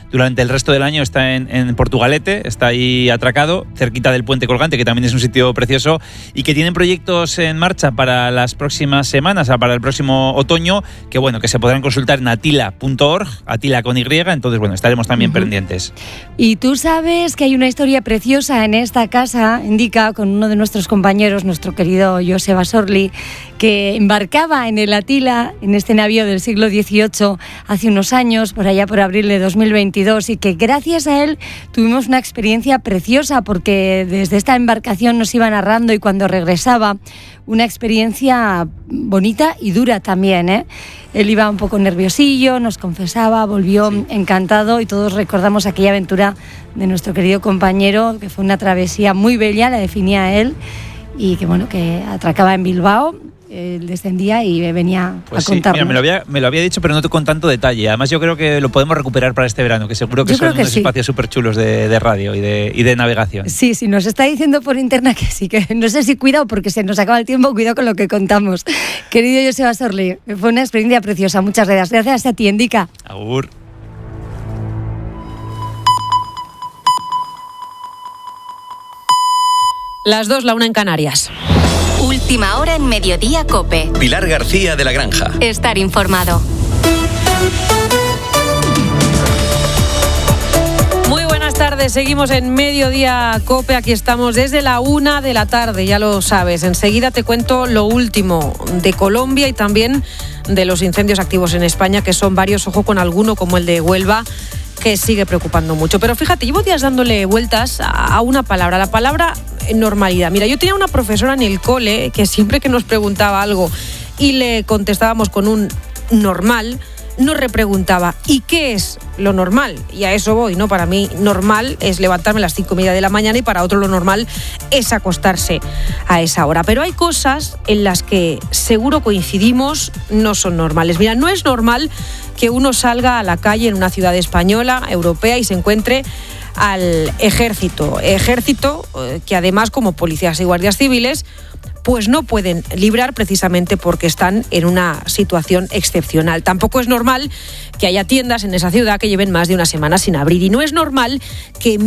durante el resto del año está en Portugalete, está ahí atracado, cerquita del Puente Colgante, que también es un sitio precioso, y que tienen proyectos en marcha para las próximas semanas, para el próximo otoño, que se podrán consultar en atila.org, Atila con Y, entonces estaremos también pendientes. Y tú sabes que hay una historia preciosa en esta casa, Indica, con uno de nuestros compañeros, nuestro querido Joseba Sorli, que embarcaba en el Atila, en este navío del siglo XVIII, hace unos años, por allá por abril de 2022, y que gracias a él tuvimos una experiencia preciosa, porque desde esta embarcación nos iba narrando, y cuando regresaba, una experiencia bonita y dura también, ¿eh? Él iba un poco nerviosillo, nos confesaba, volvió encantado, y todos recordamos aquella aventura de nuestro querido compañero, que fue una travesía muy bella, la definía él, y que atracaba en Bilbao. Él descendía y venía a contarnos. Mira, me lo había dicho, pero no con tanto detalle. Además, yo creo que lo podemos recuperar para este verano, que seguro que son unos espacios súper chulos de radio y de navegación. Sí, nos está diciendo por internet que sí, que no sé si cuidado, porque se nos acaba el tiempo, cuidado con lo que contamos. Querido Joseba Sorli, fue una experiencia preciosa. Muchas gracias. Gracias a ti, Indica. Agur. Las 2, la 1 en Canarias. Última hora en Mediodía COPE. Pilar García de la Granja. Estar informado. Muy buenas tardes, seguimos en Mediodía COPE, aquí estamos desde la 1 de la tarde, ya lo sabes. Enseguida te cuento lo último de Colombia y también de los incendios activos en España, que son varios, ojo con alguno como el de Huelva, que sigue preocupando mucho. Pero fíjate, llevo días dándole vueltas a una palabra, la palabra normalidad. Mira, yo tenía una profesora en el cole que siempre que nos preguntaba algo y le contestábamos con un normal, nos repreguntaba, ¿y qué es lo normal? Y a eso voy, ¿no? Para mí normal es levantarme a las 5:30 de la mañana, y para otro lo normal es acostarse a esa hora. Pero hay cosas en las que seguro coincidimos, no son normales. Mira, no es normal que uno salga a la calle en una ciudad española, europea, y se encuentre al ejército que además, como policías y guardias civiles, pues no pueden librar precisamente porque están en una situación excepcional. Tampoco es normal que haya tiendas en esa ciudad que lleven más de una semana sin abrir, y no es normal que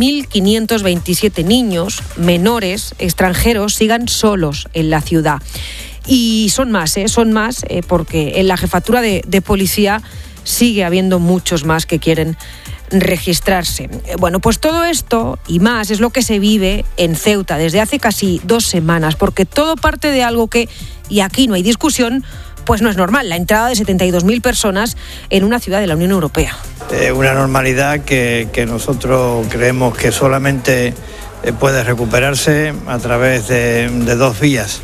1.527 niños menores extranjeros sigan solos en la ciudad. Y son más, porque en la jefatura de policía sigue habiendo muchos más que quieren registrarse. Bueno, pues todo esto y más es lo que se vive en Ceuta desde hace casi 2 semanas, porque todo parte de algo que, y aquí no hay discusión, pues no es normal: la entrada de 72.000 personas en una ciudad de la Unión Europea. Una normalidad que nosotros creemos que solamente puede recuperarse a través de 2 vías.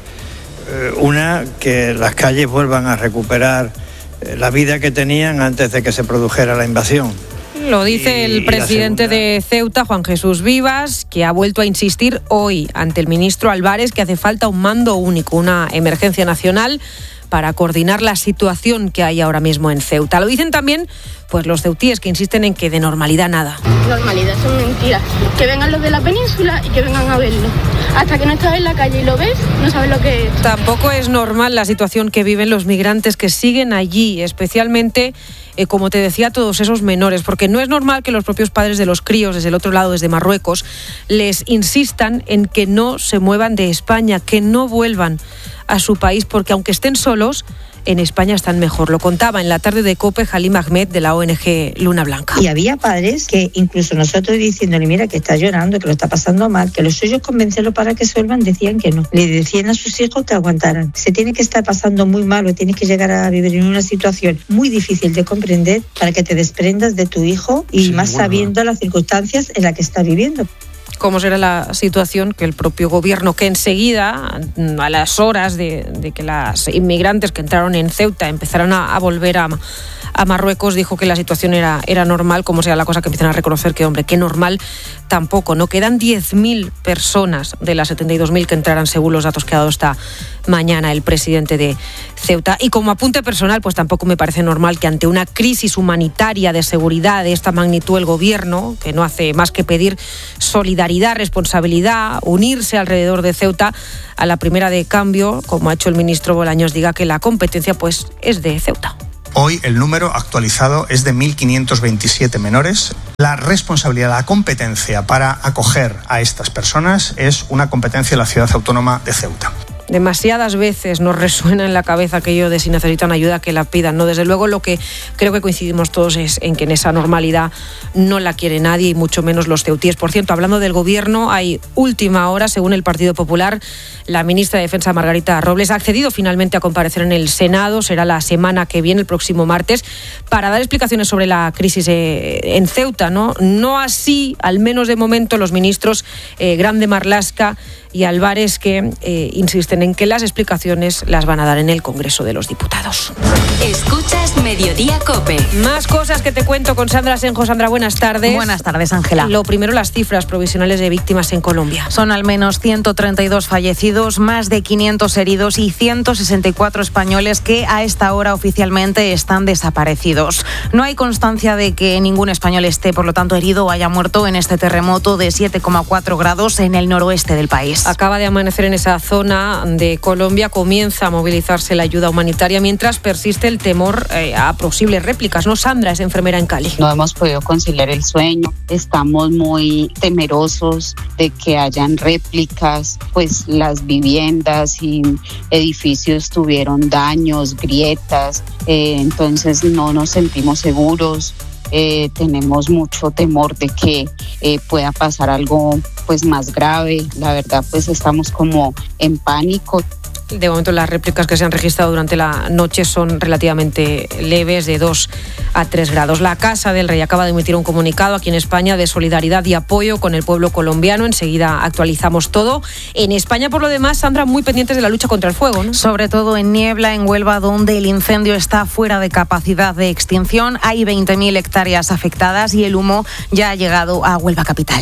Una, que las calles vuelvan a recuperar la vida que tenían antes de que se produjera la invasión. Lo dice el presidente de Ceuta, Juan Jesús Vivas, que ha vuelto a insistir hoy ante el ministro Álvarez que hace falta un mando único, una emergencia nacional para coordinar la situación que hay ahora mismo en Ceuta. Lo dicen también pues los ceutíes, que insisten en que de normalidad nada. Normalidad son mentiras. Que vengan los de la península y que vengan a verlo. Hasta que no estás en la calle y lo ves, no sabes lo que es. Tampoco es normal la situación que viven los migrantes que siguen allí, especialmente, como te decía, todos esos menores, porque no es normal que los propios padres de los críos desde el otro lado, desde Marruecos, les insistan en que no se muevan de España, que no vuelvan a su país, porque aunque estén solos, en España están mejor. Lo contaba en la tarde de COPE Halim Ahmed, de la ONG Luna Blanca. Y había padres que incluso nosotros diciéndole, mira, que está llorando, que lo está pasando mal, que los suyos convencerlo para que se vuelvan, decían que no. Le decían a sus hijos que aguantaran. Se tiene que estar pasando muy mal o tienes que llegar a vivir en una situación muy difícil de comprender para que te desprendas de tu hijo, y sí, más sabiendo las circunstancias en las que está viviendo. Cómo será la situación que el propio gobierno, que enseguida, a las horas de que las inmigrantes que entraron en Ceuta empezaron a volver a Marruecos, dijo que la situación era normal, como sea la cosa que empiezan a reconocer que, hombre, que normal tampoco, ¿no? Quedan 10.000 personas de las 72.000 que entrarán, según los datos que ha dado esta mañana el presidente de Ceuta. Y como apunte personal, pues tampoco me parece normal que ante una crisis humanitaria de seguridad de esta magnitud, el gobierno, que no hace más que pedir solidaridad, responsabilidad, unirse alrededor de Ceuta a la primera de cambio, como ha hecho el ministro Bolaños, diga que la competencia pues es de Ceuta. Hoy el número actualizado es de 1.527 menores. La responsabilidad, la competencia para acoger a estas personas es una competencia de la Ciudad Autónoma de Ceuta. Demasiadas veces nos resuena en la cabeza aquello de si necesitan ayuda que la pidan, ¿no? Desde luego lo que creo que coincidimos todos es en que en esa normalidad no la quiere nadie y mucho menos los ceutíes. Por cierto, hablando del gobierno, hay última hora, según el Partido Popular, la ministra de Defensa Margarita Robles ha accedido finalmente a comparecer en el Senado, será la semana que viene, el próximo martes, para dar explicaciones sobre la crisis en Ceuta, ¿no? No así, al menos de momento, los ministros Grande Marlaska y Álvarez, que insisten en que las explicaciones las van a dar en el Congreso de los Diputados. Escuchas Mediodía COPE. Más cosas que te cuento con Sandra Senjo. Sandra, buenas tardes. Buenas tardes, Ángela. Lo primero, las cifras provisionales de víctimas en Colombia. Son al menos 132 fallecidos, más de 500 heridos y 164 españoles que a esta hora oficialmente están desaparecidos. No hay constancia de que ningún español esté, por lo tanto, herido o haya muerto en este terremoto de 7,4 grados en el noroeste del país. Acaba de amanecer en esa zona de Colombia, comienza a movilizarse la ayuda humanitaria mientras persiste el temor a posibles réplicas, ¿no? Sandra es enfermera en Cali. No hemos podido conciliar el sueño, estamos muy temerosos de que hayan réplicas, pues las viviendas y edificios tuvieron daños, grietas, entonces no nos sentimos seguros. Tenemos mucho temor de que pueda pasar algo pues más grave. La verdad, pues estamos como en pánico. De momento las réplicas que se han registrado durante la noche son relativamente leves, de 2 a 3 grados. La Casa del Rey acaba de emitir un comunicado aquí en España de solidaridad y apoyo con el pueblo colombiano. Enseguida actualizamos todo. En España, por lo demás, Sandra, muy pendientes de la lucha contra el fuego, ¿no? Sobre todo en Niebla, en Huelva, donde el incendio está fuera de capacidad de extinción. Hay 20.000 hectáreas afectadas y el humo ya ha llegado a Huelva capital.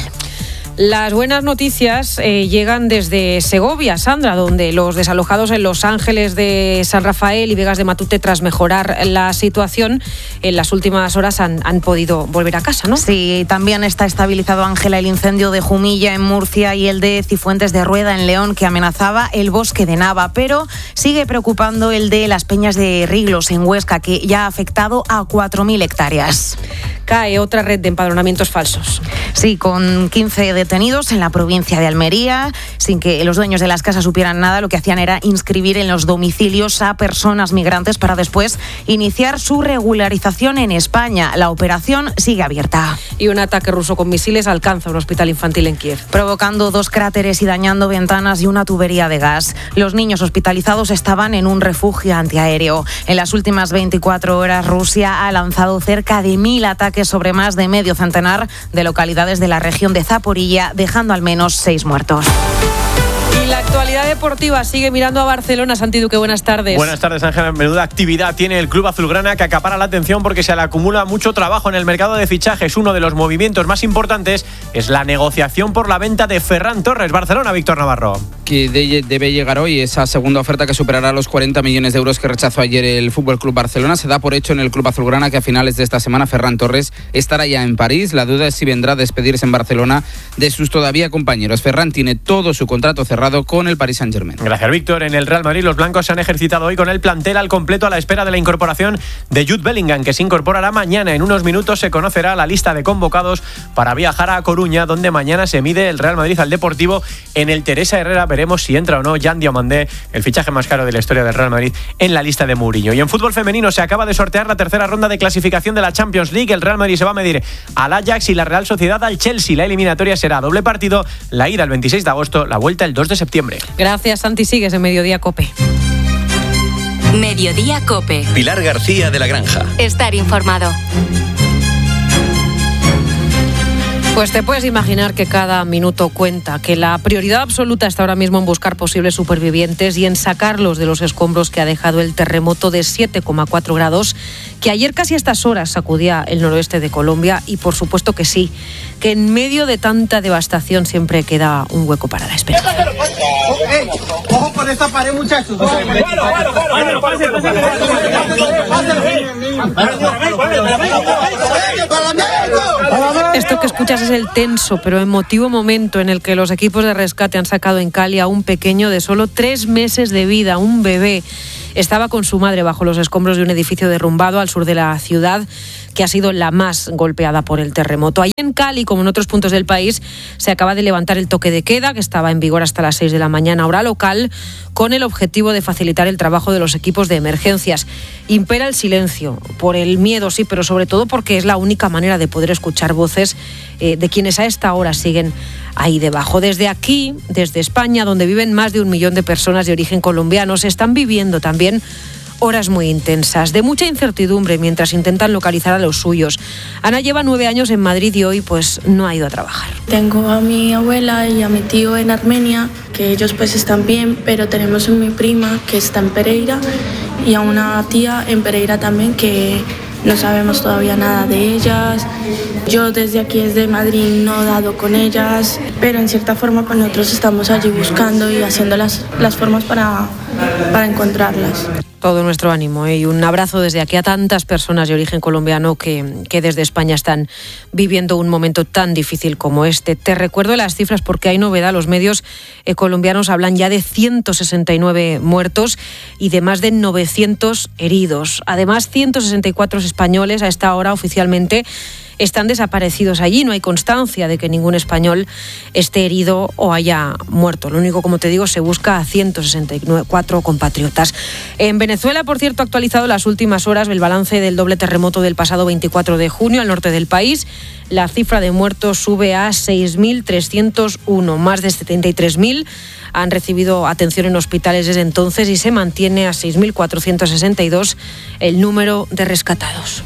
Las buenas noticias llegan desde Segovia, Sandra, donde los desalojados en Los Ángeles de San Rafael y Vegas de Matute, tras mejorar la situación, en las últimas horas han podido volver a casa, ¿no? Sí, también está estabilizado, Ángela, el incendio de Jumilla en Murcia y el de Cifuentes de Rueda en León, que amenazaba el bosque de Nava, pero sigue preocupando el de las Peñas de Riglos en Huesca, que ya ha afectado a 4.000 hectáreas. Cae otra red de empadronamientos falsos. Sí, con 15 detenidos en la provincia de Almería, sin que los dueños de las casas supieran nada. Lo que hacían era inscribir en los domicilios a personas migrantes para después iniciar su regularización en España. La operación sigue abierta. Y un ataque ruso con misiles alcanza un hospital infantil en Kiev, provocando 2 cráteres y dañando ventanas y una tubería de gas. Los niños hospitalizados estaban en un refugio antiaéreo. En las últimas 24 horas, Rusia ha lanzado cerca de 1.000 ataques sobre más de medio centenar de localidades de la región de Zaporilla, dejando al menos 6 muertos. Y la actualidad deportiva sigue mirando a Barcelona. Santi Duque, buenas tardes. Buenas tardes, Ángela. Menuda actividad tiene el club azulgrana, que acapara la atención porque se le acumula mucho trabajo en el mercado de fichajes. Uno de los movimientos más importantes es la negociación por la venta de Ferran Torres. Barcelona, Víctor Navarro. Que debe llegar hoy esa segunda oferta que superará los 40 millones de euros que rechazó ayer el Fútbol Club Barcelona. Se da por hecho en el club azulgrana que a finales de esta semana Ferran Torres estará ya en París. La duda es si vendrá a despedirse en Barcelona de sus todavía compañeros. Ferran tiene todo su contrato cerrado con el Paris Saint-Germain. Gracias, Víctor. En el Real Madrid, los blancos se han ejercitado hoy con el plantel al completo a la espera de la incorporación de Jude Bellingham, que se incorporará mañana. En unos minutos se conocerá la lista de convocados para viajar a Coruña, donde mañana se mide el Real Madrid al Deportivo en el Teresa Herrera. Veremos si entra o no Jan Diomandé, el fichaje más caro de la historia del Real Madrid, en la lista de Mourinho. Y en fútbol femenino se acaba de sortear la tercera ronda de clasificación de la Champions League. El Real Madrid se va a medir al Ajax y la Real Sociedad al Chelsea. La eliminatoria será doble partido, la ida el 26 de agosto, la vuelta el 2 de septiembre. Gracias, Santi. Sigues en Mediodía COPE. Mediodía COPE. Pilar García de la Granja. Estar informado. Pues te puedes imaginar que cada minuto cuenta, que la prioridad absoluta está ahora mismo en buscar posibles supervivientes y en sacarlos de los escombros que ha dejado el terremoto de 7,4 grados, que ayer casi a estas horas sacudía el noroeste de Colombia. Y por supuesto que sí, que en medio de tanta devastación siempre queda un hueco para la esperanza. Ojo con esta pared, muchachos. Esto que escuchas es el tenso pero emotivo momento en el que los equipos de rescate han sacado en Cali a un pequeño de solo 3 meses de vida, un bebé. Estaba con su madre bajo los escombros de un edificio derrumbado al sur de la ciudad, que ha sido la más golpeada por el terremoto. Allí en Cali, como en otros puntos del país, se acaba de levantar el toque de queda, que estaba en vigor hasta las 6 de la mañana, hora local, con el objetivo de facilitar el trabajo de los equipos de emergencias. Impera el silencio, por el miedo, sí, pero sobre todo porque es la única manera de poder escuchar voces de quienes a esta hora siguen ahí debajo. Desde aquí, desde España, donde viven más de 1 millón de personas de origen colombiano, se están viviendo también horas muy intensas, de mucha incertidumbre mientras intentan localizar a los suyos. Ana lleva 9 años en Madrid y hoy pues no ha ido a trabajar. Tengo a mi abuela y a mi tío en Armenia, que ellos pues están bien, pero tenemos a mi prima que está en Pereira y a una tía en Pereira también que no sabemos todavía nada de ellas. Yo desde aquí, desde Madrid, no he dado con ellas, pero en cierta forma pues nosotros estamos allí buscando y haciendo las formas para encontrarlas. Todo nuestro ánimo y un abrazo desde aquí a tantas personas de origen colombiano que desde España están viviendo un momento tan difícil como este. Te recuerdo las cifras porque hay novedad. Los medios colombianos hablan ya de 169 muertos y de más de 900 heridos. Además, 164 españoles a esta hora oficialmente están desaparecidos allí. No hay constancia de que ningún español esté herido o haya muerto. Lo único, como te digo, se busca a 164 compatriotas. En Venezuela, por cierto, ha actualizado las últimas horas el balance del doble terremoto del pasado 24 de junio al norte del país. La cifra de muertos sube a 6.301. Más de 73.000 han recibido atención en hospitales desde entonces y se mantiene a 6.462 el número de rescatados.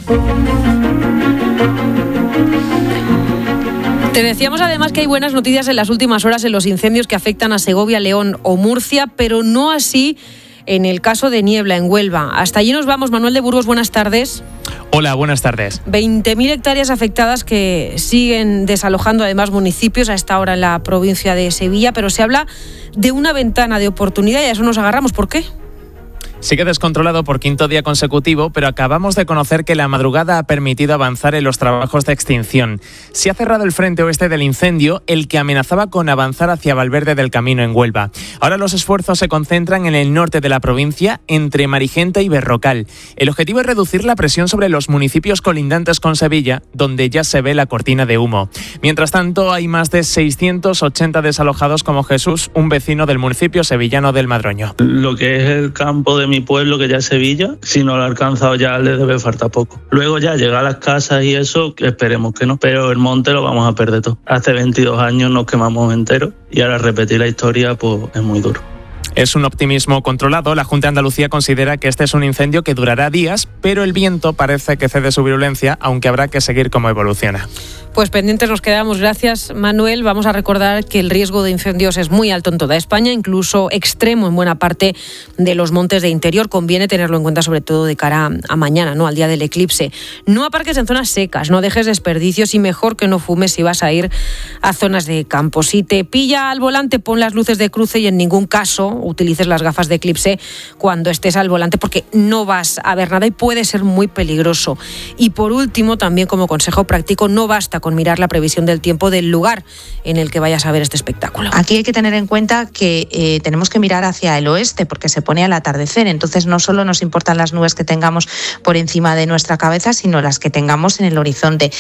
Te decíamos además que hay buenas noticias en las últimas horas en los incendios que afectan a Segovia, León o Murcia, pero no así en el caso de Niebla, en Huelva. Hasta allí nos vamos. Manuel de Burgos, buenas tardes. Hola, buenas tardes. 20.000 hectáreas afectadas que siguen desalojando además municipios a esta hora en la provincia de Sevilla, pero se habla de una ventana de oportunidad y a eso nos agarramos. ¿Por qué? Sigue descontrolado por 5º día consecutivo, pero acabamos de conocer que la madrugada ha permitido avanzar en los trabajos de extinción. Se ha cerrado el frente oeste del incendio, el que amenazaba con avanzar hacia Valverde del Camino en Huelva. Ahora los esfuerzos se concentran en el norte de la provincia, entre Marigenta y Berrocal. El objetivo es reducir la presión sobre los municipios colindantes con Sevilla, donde ya se ve la cortina de humo. Mientras tanto, hay más de 680 desalojados como Jesús, un vecino del municipio sevillano del Madroño. Lo que es el campo de mi pueblo, que ya es Sevilla, si no lo ha alcanzado ya le debe faltar poco. Luego ya llega a las casas y eso, esperemos que no, pero el monte lo vamos a perder todo. Hace 22 años nos quemamos enteros y ahora repetir la historia pues es muy duro. Es un optimismo controlado. La Junta de Andalucía considera que este es un incendio que durará días, pero el viento parece que cede su virulencia, aunque habrá que seguir cómo evoluciona. Pues pendientes nos quedamos. Gracias, Manuel. Vamos a recordar que el riesgo de incendios es muy alto en toda España, incluso extremo en buena parte de los montes de interior. Conviene tenerlo en cuenta, sobre todo de cara a mañana, ¿no? Al día del eclipse. No aparques en zonas secas, no dejes desperdicios y mejor que no fumes si vas a ir a zonas de campo. Si te pilla al volante, pon las luces de cruce y en ningún caso utilices las gafas de eclipse cuando estés al volante porque no vas a ver nada y puede ser muy peligroso. Y por último, también como consejo práctico, no basta con mirar la previsión del tiempo del lugar en el que vayas a ver este espectáculo. Aquí hay que tener en cuenta que tenemos que mirar hacia el oeste porque se pone al atardecer, entonces no solo nos importan las nubes que tengamos por encima de nuestra cabeza, sino las que tengamos en el horizonte.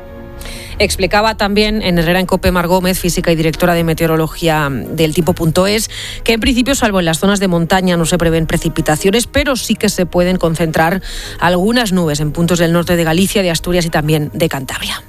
Explicaba también en Herrera en COPE Mar Gómez, física y directora de meteorología del tiempo.es, que en principio, salvo en las zonas de montaña, no se prevén precipitaciones, pero sí que se pueden concentrar algunas nubes en puntos del norte de Galicia, de Asturias y también de Cantabria.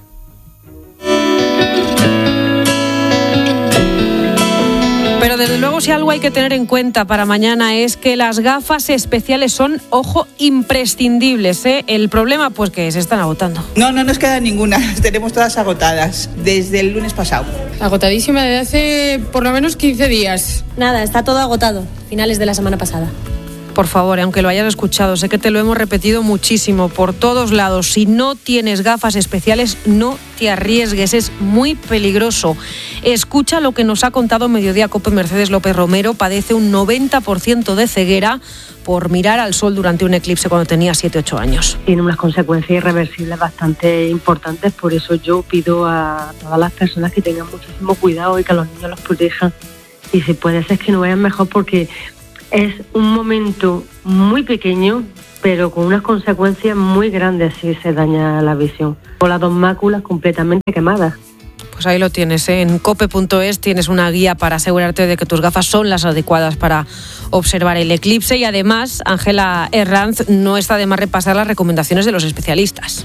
Pero desde luego, si algo hay que tener en cuenta para mañana es que las gafas especiales son, ojo, imprescindibles, ¿eh? El problema, pues que se están agotando. No nos queda ninguna, las tenemos todas agotadas desde el lunes pasado. Agotadísima desde hace por lo menos 15 días. Nada, está todo agotado, finales de la semana pasada. Por favor, aunque lo hayas escuchado, sé que te lo hemos repetido muchísimo por todos lados. Si no tienes gafas especiales, no te arriesgues, es muy peligroso. Escucha lo que nos ha contado Mediodía Cope Mercedes López Romero. Padece un 90% de ceguera por mirar al sol durante un eclipse cuando tenía 7-8 años. Tiene unas consecuencias irreversibles bastante importantes, por eso yo pido a todas las personas que tengan muchísimo cuidado y que a los niños los protejan. Y si puede ser que no vean mejor, porque es un momento muy pequeño, pero con unas consecuencias muy grandes si se daña la visión. Con las 2 máculas completamente quemadas. Pues ahí lo tienes, ¿eh? En cope.es tienes una guía para asegurarte de que tus gafas son las adecuadas para observar el eclipse. Y además, Ángela Herranz, no está de más repasar las recomendaciones de los especialistas.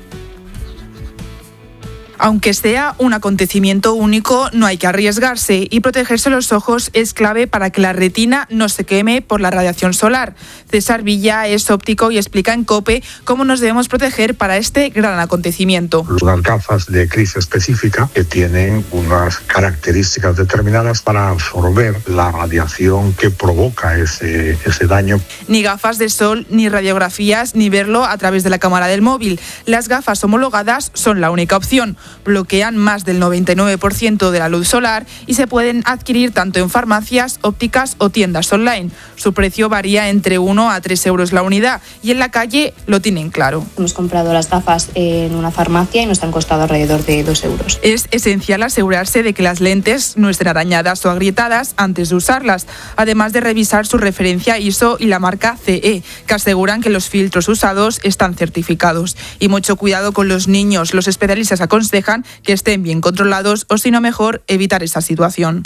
Aunque sea un acontecimiento único, no hay que arriesgarse y protegerse los ojos es clave para que la retina no se queme por la radiación solar. César Villa es óptico y explica en COPE cómo nos debemos proteger para este gran acontecimiento. Unas gafas de eclipse específica que tienen unas características determinadas para absorber la radiación que provoca ese daño. Ni gafas de sol, ni radiografías, ni verlo a través de la cámara del móvil. Las gafas homologadas son la única opción. Bloquean más del 99% de la luz solar y se pueden adquirir tanto en farmacias, ópticas o tiendas online. Su precio varía entre 1 a 3 euros la unidad y en la calle lo tienen claro. Hemos comprado las gafas en una farmacia y nos han costado alrededor de 2 euros. Es esencial asegurarse de que las lentes no estén arañadas o agrietadas antes de usarlas, además de revisar su referencia ISO y la marca CE, que aseguran que los filtros usados están certificados. Y mucho cuidado con los niños. Los especialistas aconsejan que estén bien controlados o, si no, mejor evitar esa situación.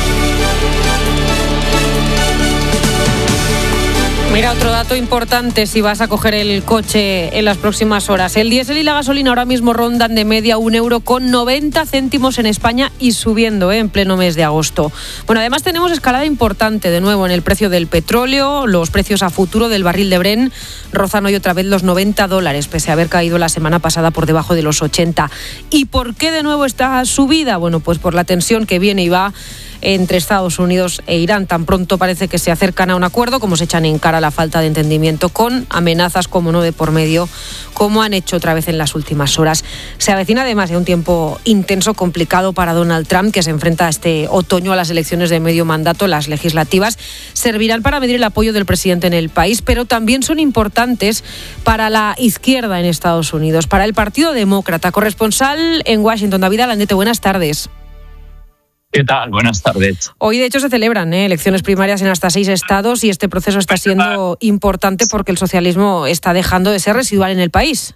Mira, otro dato importante si vas a coger el coche en las próximas horas. El diésel y la gasolina ahora mismo rondan de media 1,90 € en España y subiendo en pleno mes de agosto. Bueno, además tenemos escalada importante de nuevo en el precio del petróleo. Los precios a futuro del barril de Brent rozan hoy otra vez los $90, pese a haber caído la semana pasada por debajo de los 80. ¿Y por qué de nuevo esta subida? Bueno, pues por la tensión que viene y va entre Estados Unidos e Irán. Tan pronto parece que se acercan a un acuerdo, como se echan en cara la falta de entendimiento, con amenazas, como no, de por medio, como han hecho otra vez en las últimas horas. Se avecina además un tiempo intenso, complicado para Donald Trump, que se enfrenta este otoño a las elecciones de medio mandato. Las legislativas servirán para medir el apoyo del presidente en el país, pero también son importantes para la izquierda en Estados Unidos, para el Partido Demócrata. Corresponsal en Washington, David Alandete, buenas tardes. ¿Qué tal? Buenas tardes. Hoy, de hecho, se celebran elecciones primarias en hasta 6 estados y este proceso está siendo importante porque el socialismo está dejando de ser residual en el país.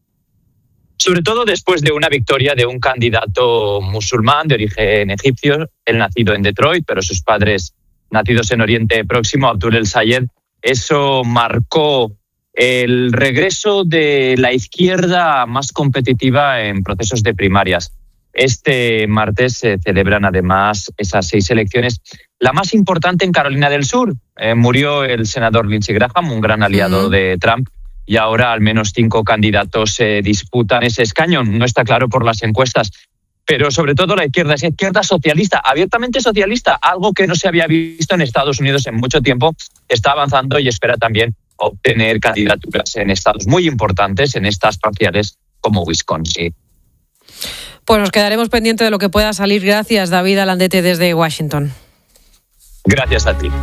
Sobre todo después de una victoria de un candidato musulmán de origen egipcio, él nacido en Detroit, pero sus padres nacidos en Oriente Próximo, Abdul El Sayed. Eso marcó el regreso de la izquierda más competitiva en procesos de primarias. Este martes se celebran además esas 6 elecciones. La más importante en Carolina del Sur. Murió el senador Lindsey Graham, un gran aliado de Trump, y ahora al menos 5 candidatos disputan ese escaño. No está claro por las encuestas, pero sobre todo la izquierda es izquierda socialista, abiertamente socialista, algo que no se había visto en Estados Unidos en mucho tiempo. Está avanzando y espera también obtener candidaturas en estados muy importantes, en estas parciales como Wisconsin. Pues nos quedaremos pendientes de lo que pueda salir. Gracias, David Alandete, desde Washington. Gracias a ti.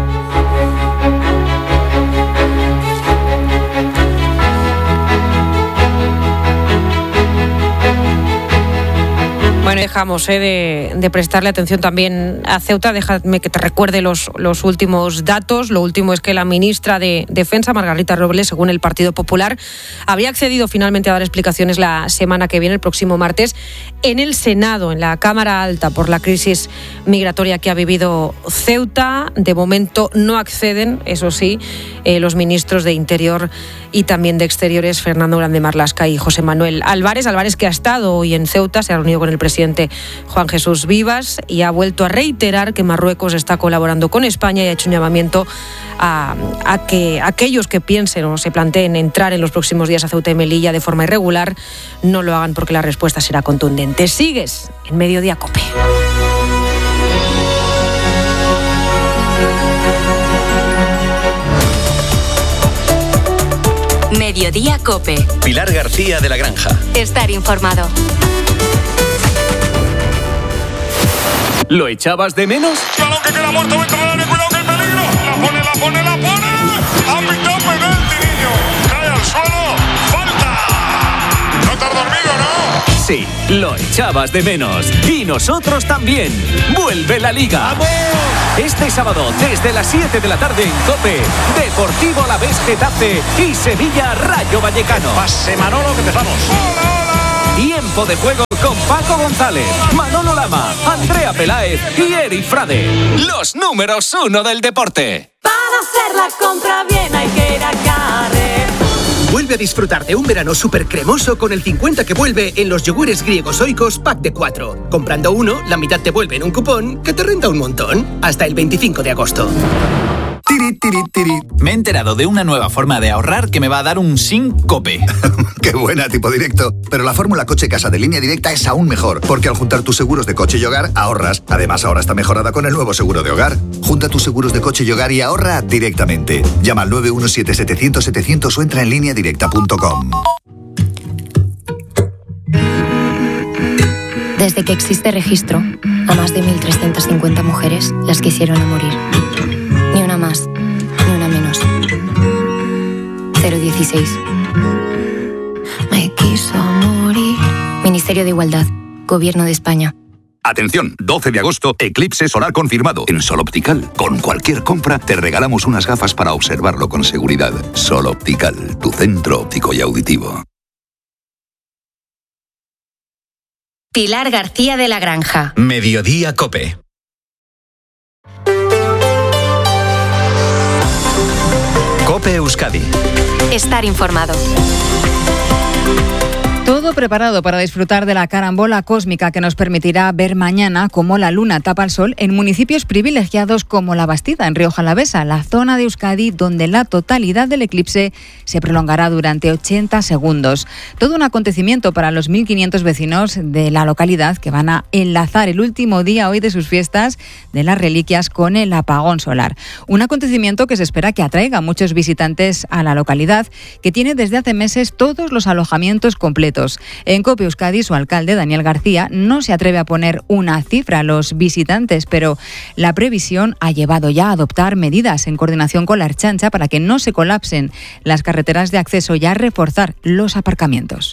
Bueno, dejamos de prestarle atención también a Ceuta. Déjame que te recuerde los últimos datos. Lo último es que la ministra de Defensa, Margarita Robles, según el Partido Popular, habría accedido finalmente a dar explicaciones la semana que viene, el próximo martes, en el Senado, en la Cámara Alta, por la crisis migratoria que ha vivido Ceuta. De momento no acceden, eso sí, los ministros de Interior y también de Exteriores, Fernando Grande Marlaska y José Manuel Álvarez. Álvarez, que ha estado hoy en Ceuta, se ha reunido con el presidente Juan Jesús Vivas y ha vuelto a reiterar que Marruecos está colaborando con España y ha hecho un llamamiento a que aquellos que piensen o se planteen entrar en los próximos días a Ceuta y Melilla de forma irregular no lo hagan, porque la respuesta será contundente. Sigues en Mediodía COPE. Mediodía COPE. Pilar García de la Granja. Estar informado. ¿Lo echabas de menos? ¡Balón que queda muerto dentro del área! ¡Cuidado que hay peligro! ¡La pone! ¡Ha pitado penalti, niño! ¡Cae al suelo! ¡Falta! ¡No te has dormido, no! Sí, lo echabas de menos. Y nosotros también. ¡Vuelve la Liga! ¡Vamos! Este sábado, desde las 7 de la tarde en COPE, Deportivo Alavés Getafe y Sevilla Rayo Vallecano. ¡Pase Manolo, que empezamos! Tiempo de juego con Paco González, Manolo Lama, Andrea Peláez y Eri Frade. Los números 1 del deporte. Para hacer la compra bien hay que ir a Carrefour. Vuelve a disfrutar de un verano súper cremoso con el 50 que vuelve en los yogures griegos Oikos pack de 4. Comprando uno, la mitad te vuelve en un cupón que te renta un montón. Hasta el 25 de agosto. Me he enterado de una nueva forma de ahorrar que me va a dar un SINCOPE. ¡Qué buena, tipo directo! Pero la fórmula coche casa de Línea Directa es aún mejor, porque al juntar tus seguros de coche y hogar, ahorras. Además, ahora está mejorada con el nuevo seguro de hogar. Junta tus seguros de coche y hogar y ahorra directamente. Llama al 917-700-700 o entra en lineadirecta.com. Desde que existe registro, a más de 1.350 mujeres las quisieron a morir. Ni una más, ni una menos. 016. Me quiso morir. Ministerio de Igualdad, Gobierno de España. Atención, 12 de agosto, eclipse solar confirmado. En Sol Optical, con cualquier compra, te regalamos unas gafas para observarlo con seguridad. Sol Optical, tu centro óptico y auditivo. Pilar García de la Granja. Mediodía COPE. COPE Euskadi. Estar informado. Todo preparado para disfrutar de la carambola cósmica que nos permitirá ver mañana cómo la luna tapa el sol en municipios privilegiados como La Bastida, en Rioja Alavesa, la zona de Euskadi donde la totalidad del eclipse se prolongará durante 80 segundos. Todo un acontecimiento para los 1.500 vecinos de la localidad que van a enlazar el último día hoy de sus fiestas de las reliquias con el apagón solar. Un acontecimiento que se espera que atraiga a muchos visitantes a la localidad, que tiene desde hace meses todos los alojamientos completos. En COPE Euskadi, su alcalde, Daniel García, no se atreve a poner una cifra a los visitantes, pero la previsión ha llevado ya a adoptar medidas en coordinación con la Ertzaintza para que no se colapsen las carreteras de acceso y a reforzar los aparcamientos.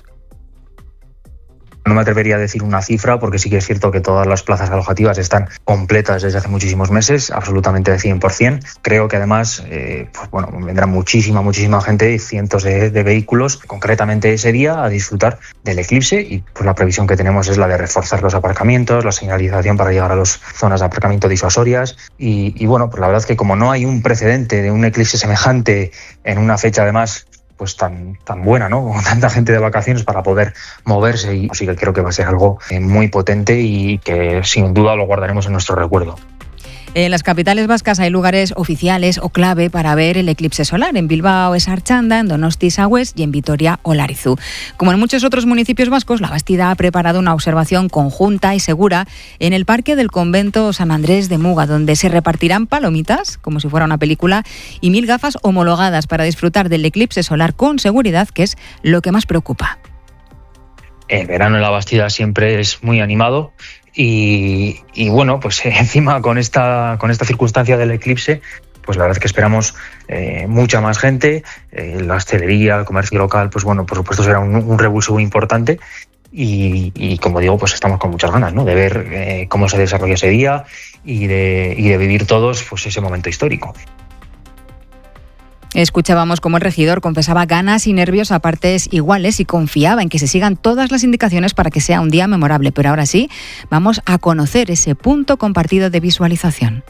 No me atrevería a decir una cifra porque sí que es cierto que todas las plazas alojativas están completas desde hace muchísimos meses, absolutamente de 100%. Creo que además vendrá muchísima gente y cientos de vehículos concretamente ese día a disfrutar del eclipse y pues la previsión que tenemos es la de reforzar los aparcamientos, la señalización para llegar a las zonas de aparcamiento disuasorias y bueno, pues la verdad es que como no hay un precedente de un eclipse semejante en una fecha además pues tan buena, ¿no? Con tanta gente de vacaciones para poder moverse y sí que creo que va a ser algo muy potente y que sin duda lo guardaremos en nuestro recuerdo. En las capitales vascas hay lugares oficiales o clave para ver el eclipse solar. En Bilbao es Artxanda, en Donosti Sagües y en Vitoria Olarizu. Como en muchos otros municipios vascos, La Bastida ha preparado una observación conjunta y segura en el Parque del Convento San Andrés de Muga, donde se repartirán palomitas, como si fuera una película, y 1.000 gafas homologadas para disfrutar del eclipse solar con seguridad, que es lo que más preocupa. El verano en La Bastida siempre es muy animado. Y bueno, pues encima con esta circunstancia del eclipse, pues la verdad es que esperamos mucha más gente. La hostelería, el comercio local, pues bueno, por supuesto será un revulsivo importante. Y como digo, pues estamos con muchas ganas, ¿no? De ver cómo se desarrolla ese día y de vivir todos pues ese momento histórico. Escuchábamos cómo el regidor confesaba ganas y nervios a partes iguales y confiaba en que se sigan todas las indicaciones para que sea un día memorable. Pero ahora sí, vamos a conocer ese punto compartido de visualización.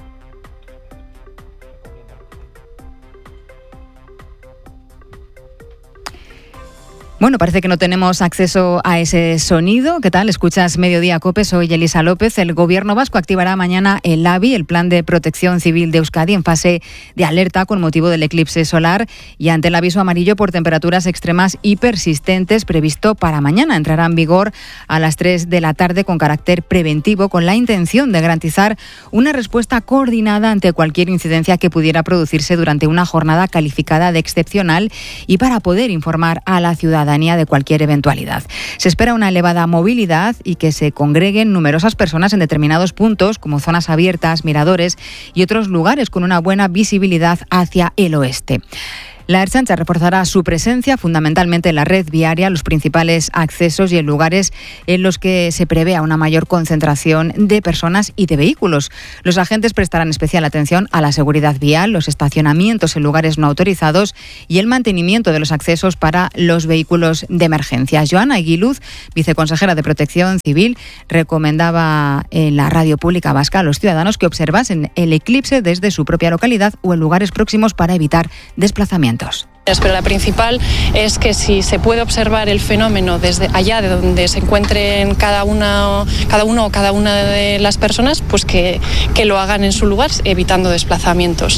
Bueno, parece que no tenemos acceso a ese sonido. ¿Qué tal? Escuchas Mediodía COPE, soy Elisa López. El Gobierno vasco activará mañana el ABI, el Plan de Protección Civil de Euskadi, en fase de alerta con motivo del eclipse solar y ante el aviso amarillo por temperaturas extremas y persistentes previsto para mañana. Entrará en vigor a las 3 de la tarde con carácter preventivo, con la intención de garantizar una respuesta coordinada ante cualquier incidencia que pudiera producirse durante una jornada calificada de excepcional y para poder informar a la ciudadanía de cualquier eventualidad. Se espera una elevada movilidad y que se congreguen numerosas personas en determinados puntos, como zonas abiertas, miradores y otros lugares con una buena visibilidad hacia el oeste. La Ertzaintza reforzará su presencia fundamentalmente en la red viaria, los principales accesos y en lugares en los que se prevea una mayor concentración de personas y de vehículos. Los agentes prestarán especial atención a la seguridad vial, los estacionamientos en lugares no autorizados y el mantenimiento de los accesos para los vehículos de emergencia. Joana Aguiluz, viceconsejera de Protección Civil, recomendaba en la radio pública vasca a los ciudadanos que observasen el eclipse desde su propia localidad o en lugares próximos para evitar desplazamientos. Pero la principal es que si se puede observar el fenómeno desde allá de donde se encuentren cada uno o cada una de las personas, pues que lo hagan en su lugar, evitando desplazamientos.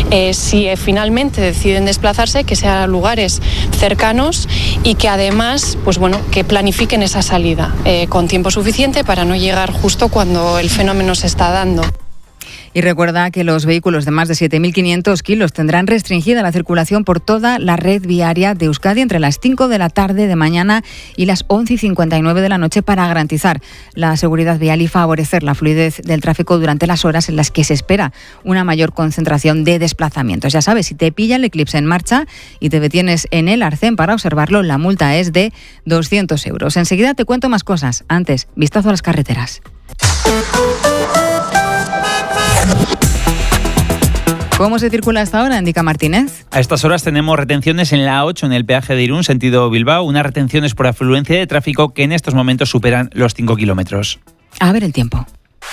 Si finalmente deciden desplazarse, que sean lugares cercanos y que además, pues bueno, que planifiquen esa salida con tiempo suficiente para no llegar justo cuando el fenómeno se está dando. Y recuerda que los vehículos de más de 7.500 kilos tendrán restringida la circulación por toda la red viaria de Euskadi entre las 5 de la tarde de mañana y las 11:59 de la noche para garantizar la seguridad vial y favorecer la fluidez del tráfico durante las horas en las que se espera una mayor concentración de desplazamientos. Ya sabes, si te pilla el eclipse en marcha y te detienes en el arcén para observarlo, la multa es de 200 euros. Enseguida te cuento más cosas. Antes, vistazo a las carreteras. ¿Cómo se circula hasta ahora, Indica Martínez? A estas horas tenemos retenciones en la A8 en el peaje de Irún, sentido Bilbao, unas retenciones por afluencia de tráfico que en estos momentos superan los 5 kilómetros. A ver el tiempo.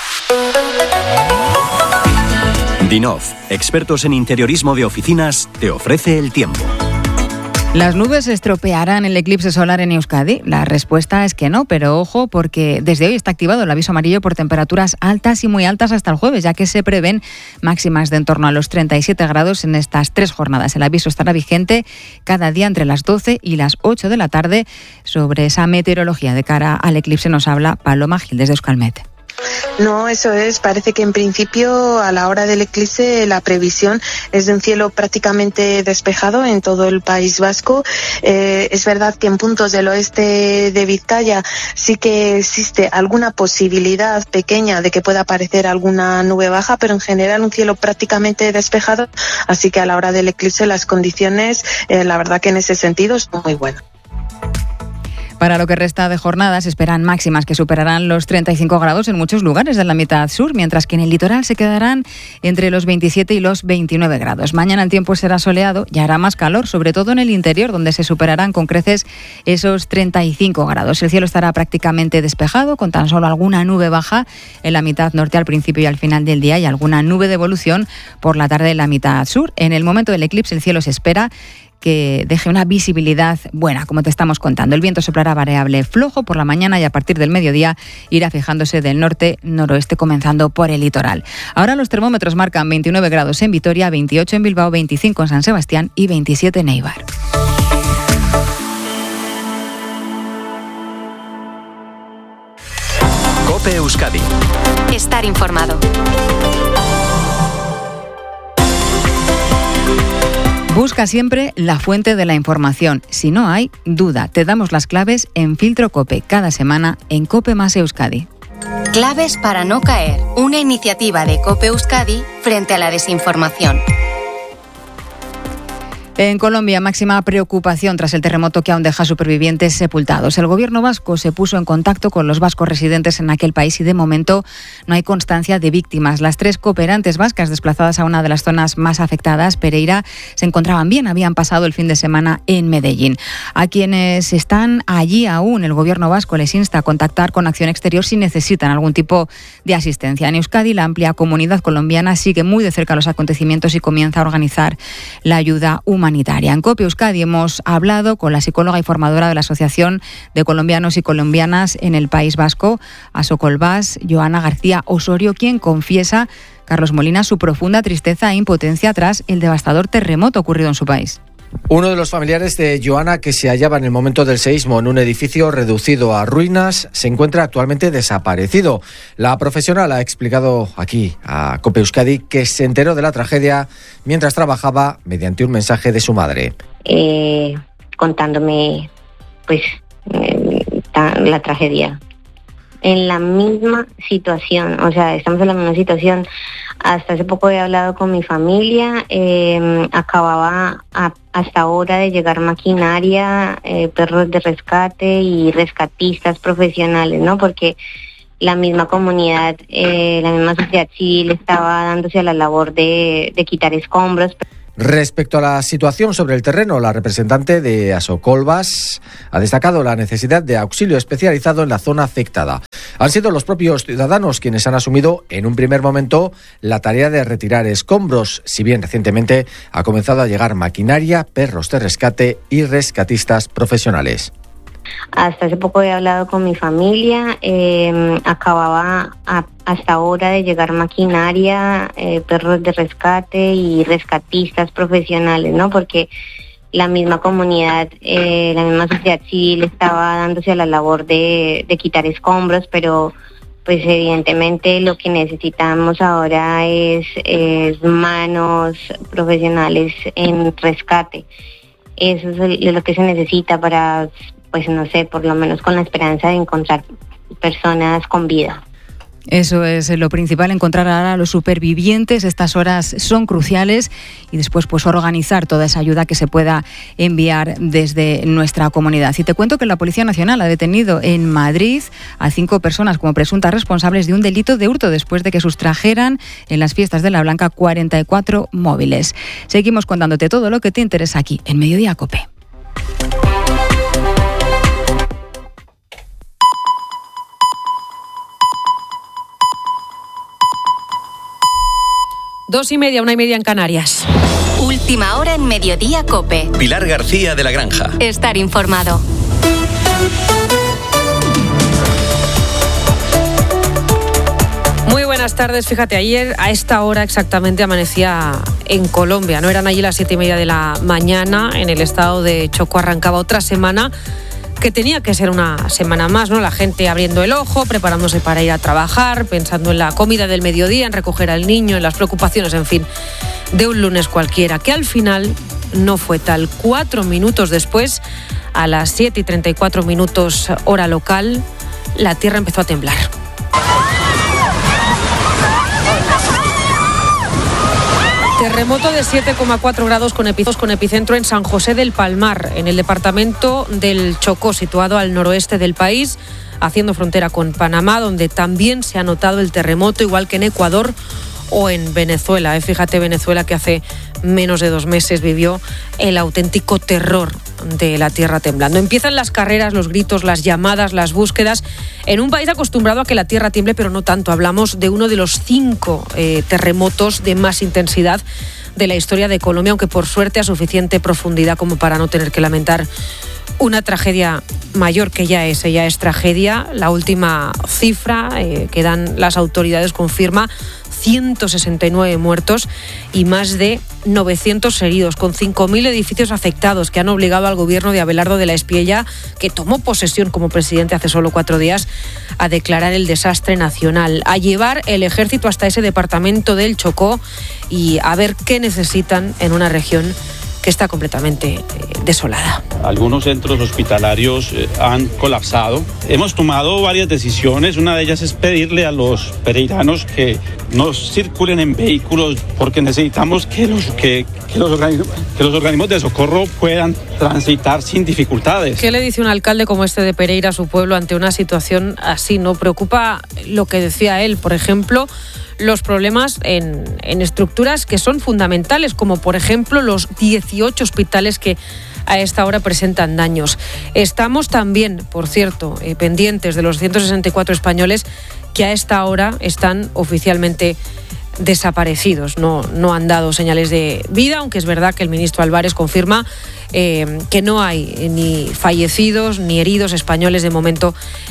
Dinov, expertos en interiorismo de oficinas, te ofrece el tiempo. ¿Las nubes estropearán el eclipse solar en Euskadi? La respuesta es que no, pero ojo, porque desde hoy está activado el aviso amarillo por temperaturas altas y muy altas hasta el jueves, ya que se prevén máximas de en torno a los 37 grados en estas 3 jornadas. El aviso estará vigente cada día entre las 12 y las 8 de la tarde. Sobre esa meteorología de cara al eclipse nos habla Paloma Gil desde Euskalmet. No, eso es. Parece que en principio a la hora del eclipse la previsión es de un cielo prácticamente despejado en todo el País Vasco. Es verdad que en puntos del oeste de Vizcaya sí que existe alguna posibilidad pequeña de que pueda aparecer alguna nube baja, pero en general un cielo prácticamente despejado. Así que a la hora del eclipse las condiciones, la verdad que en ese sentido son muy buenas. Para lo que resta de jornadas esperan máximas que superarán los 35 grados en muchos lugares de la mitad sur, mientras que en el litoral se quedarán entre los 27 y los 29 grados. Mañana el tiempo será soleado y hará más calor, sobre todo en el interior, donde se superarán con creces esos 35 grados. El cielo estará prácticamente despejado, con tan solo alguna nube baja en la mitad norte al principio y al final del día y alguna nube de evolución por la tarde en la mitad sur. En el momento del eclipse el cielo se espera que deje una visibilidad buena, como te estamos contando. El viento soplará variable flojo por la mañana y a partir del mediodía irá fijándose del norte-noroeste, comenzando por el litoral. Ahora los termómetros marcan 29 grados en Vitoria, 28 en Bilbao, 25 en San Sebastián y 27 en Eibar. COPE Euskadi. Estar informado. Busca siempre la fuente de la información. Si no hay, duda. Te damos las claves en Filtro COPE cada semana en COPE más Euskadi. Claves para no caer. Una iniciativa de COPE Euskadi frente a la desinformación. En Colombia, máxima preocupación tras el terremoto que aún deja supervivientes sepultados. El gobierno vasco se puso en contacto con los vascos residentes en aquel país y de momento no hay constancia de víctimas. Las 3 cooperantes vascas desplazadas a una de las zonas más afectadas, Pereira, se encontraban bien, habían pasado el fin de semana en Medellín. A quienes están allí aún, el gobierno vasco les insta a contactar con Acción Exterior si necesitan algún tipo de asistencia. En Euskadi, la amplia comunidad colombiana sigue muy de cerca los acontecimientos y comienza a organizar la ayuda humanitaria. humanitaria. En COPE Euskadi hemos hablado con la psicóloga y formadora de la Asociación de Colombianos y Colombianas en el País Vasco, Asocolbás, Joana García Osorio, quien confiesa, Carlos Molina, su profunda tristeza e impotencia tras el devastador terremoto ocurrido en su país. Uno de los familiares de Joana, que se hallaba en el momento del seísmo en un edificio reducido a ruinas, se encuentra actualmente desaparecido. La profesional ha explicado aquí a COPE Euskadi que se enteró de la tragedia mientras trabajaba mediante un mensaje de su madre. Contándome pues la tragedia. En la misma situación, o sea, estamos en la misma situación. Hasta hace poco he hablado con mi familia, acababa hasta ahora de llegar maquinaria, perros de rescate y rescatistas profesionales, ¿no? Porque la misma comunidad, la misma sociedad civil estaba dándose a la labor de quitar escombros. Respecto a la situación sobre el terreno, la representante de Asocolbás ha destacado la necesidad de auxilio especializado en la zona afectada. Han sido los propios ciudadanos quienes han asumido en un primer momento la tarea de retirar escombros, si bien recientemente ha comenzado a llegar maquinaria, perros de rescate y rescatistas profesionales. Hasta hace poco he hablado con mi familia, acababa hasta ahora de llegar maquinaria, perros de rescate y rescatistas profesionales, ¿no? Porque la misma comunidad, la misma sociedad civil estaba dándose a la labor de quitar escombros, pero pues evidentemente lo que necesitamos ahora es manos profesionales en rescate. Eso es lo que se necesita para, pues no sé, por lo menos con la esperanza de encontrar personas con vida. Eso es lo principal, encontrar ahora a los supervivientes. Estas horas son cruciales y después pues organizar toda esa ayuda que se pueda enviar desde nuestra comunidad. Y te cuento que la Policía Nacional ha detenido en Madrid a 5 personas como presuntas responsables de un delito de hurto después de que sustrajeran en las fiestas de la Blanca 44 móviles. Seguimos contándote todo lo que te interesa aquí en Mediodía COPE. Dos y media, 1:30 en Canarias. Última hora en Mediodía COPE. Pilar García de la Granja. Estar informado. Muy buenas tardes. Fíjate, ayer a esta hora exactamente amanecía en Colombia. No eran allí las 7:30 de la mañana. En el estado de Chocó arrancaba otra semana que tenía que ser una semana más, ¿no? La gente abriendo el ojo, preparándose para ir a trabajar, pensando en la comida del mediodía, en recoger al niño, en las preocupaciones, en fin, de un lunes cualquiera, que al final no fue tal. 4 minutos después, a las 7:34 hora local, la tierra empezó a temblar. Terremoto de 7,4 grados con epicentro en San José del Palmar, en el departamento del Chocó, situado al noroeste del país, haciendo frontera con Panamá, donde también se ha notado el terremoto, igual que en Ecuador o en Venezuela. Fíjate, Venezuela, que hace menos de 2 meses vivió el auténtico terror de la tierra temblando. Empiezan las carreras, los gritos, las llamadas, las búsquedas, en un país acostumbrado a que la tierra tiemble, pero no tanto. Hablamos de uno de los 5 terremotos de más intensidad de la historia de Colombia, aunque por suerte a suficiente profundidad como para no tener que lamentar una tragedia mayor, que ya es tragedia. La última cifra que dan las autoridades confirma 169 muertos y más de 900 heridos, con 5.000 edificios afectados, que han obligado al gobierno de Abelardo de la Espriella, que tomó posesión como presidente hace solo 4 días, a declarar el desastre nacional, a llevar el ejército hasta ese departamento del Chocó y a ver qué necesitan en una región que está completamente desolada. Algunos centros hospitalarios han colapsado. Hemos tomado varias decisiones. Una de ellas es pedirle a los pereiranos que no circulen en vehículos, porque necesitamos que los organismos de socorro puedan transitar sin dificultades. ¿Qué le dice un alcalde como este de Pereira a su pueblo ante una situación así? ¿No preocupa lo que decía él, por ejemplo, los problemas en estructuras que son fundamentales, como por ejemplo los 18 hospitales que a esta hora presentan daños? Estamos también, por cierto, pendientes de los 164 españoles que a esta hora están oficialmente desaparecidos. No han dado señales de vida, aunque es verdad que el ministro Álvarez confirma que no hay ni fallecidos ni heridos españoles de momento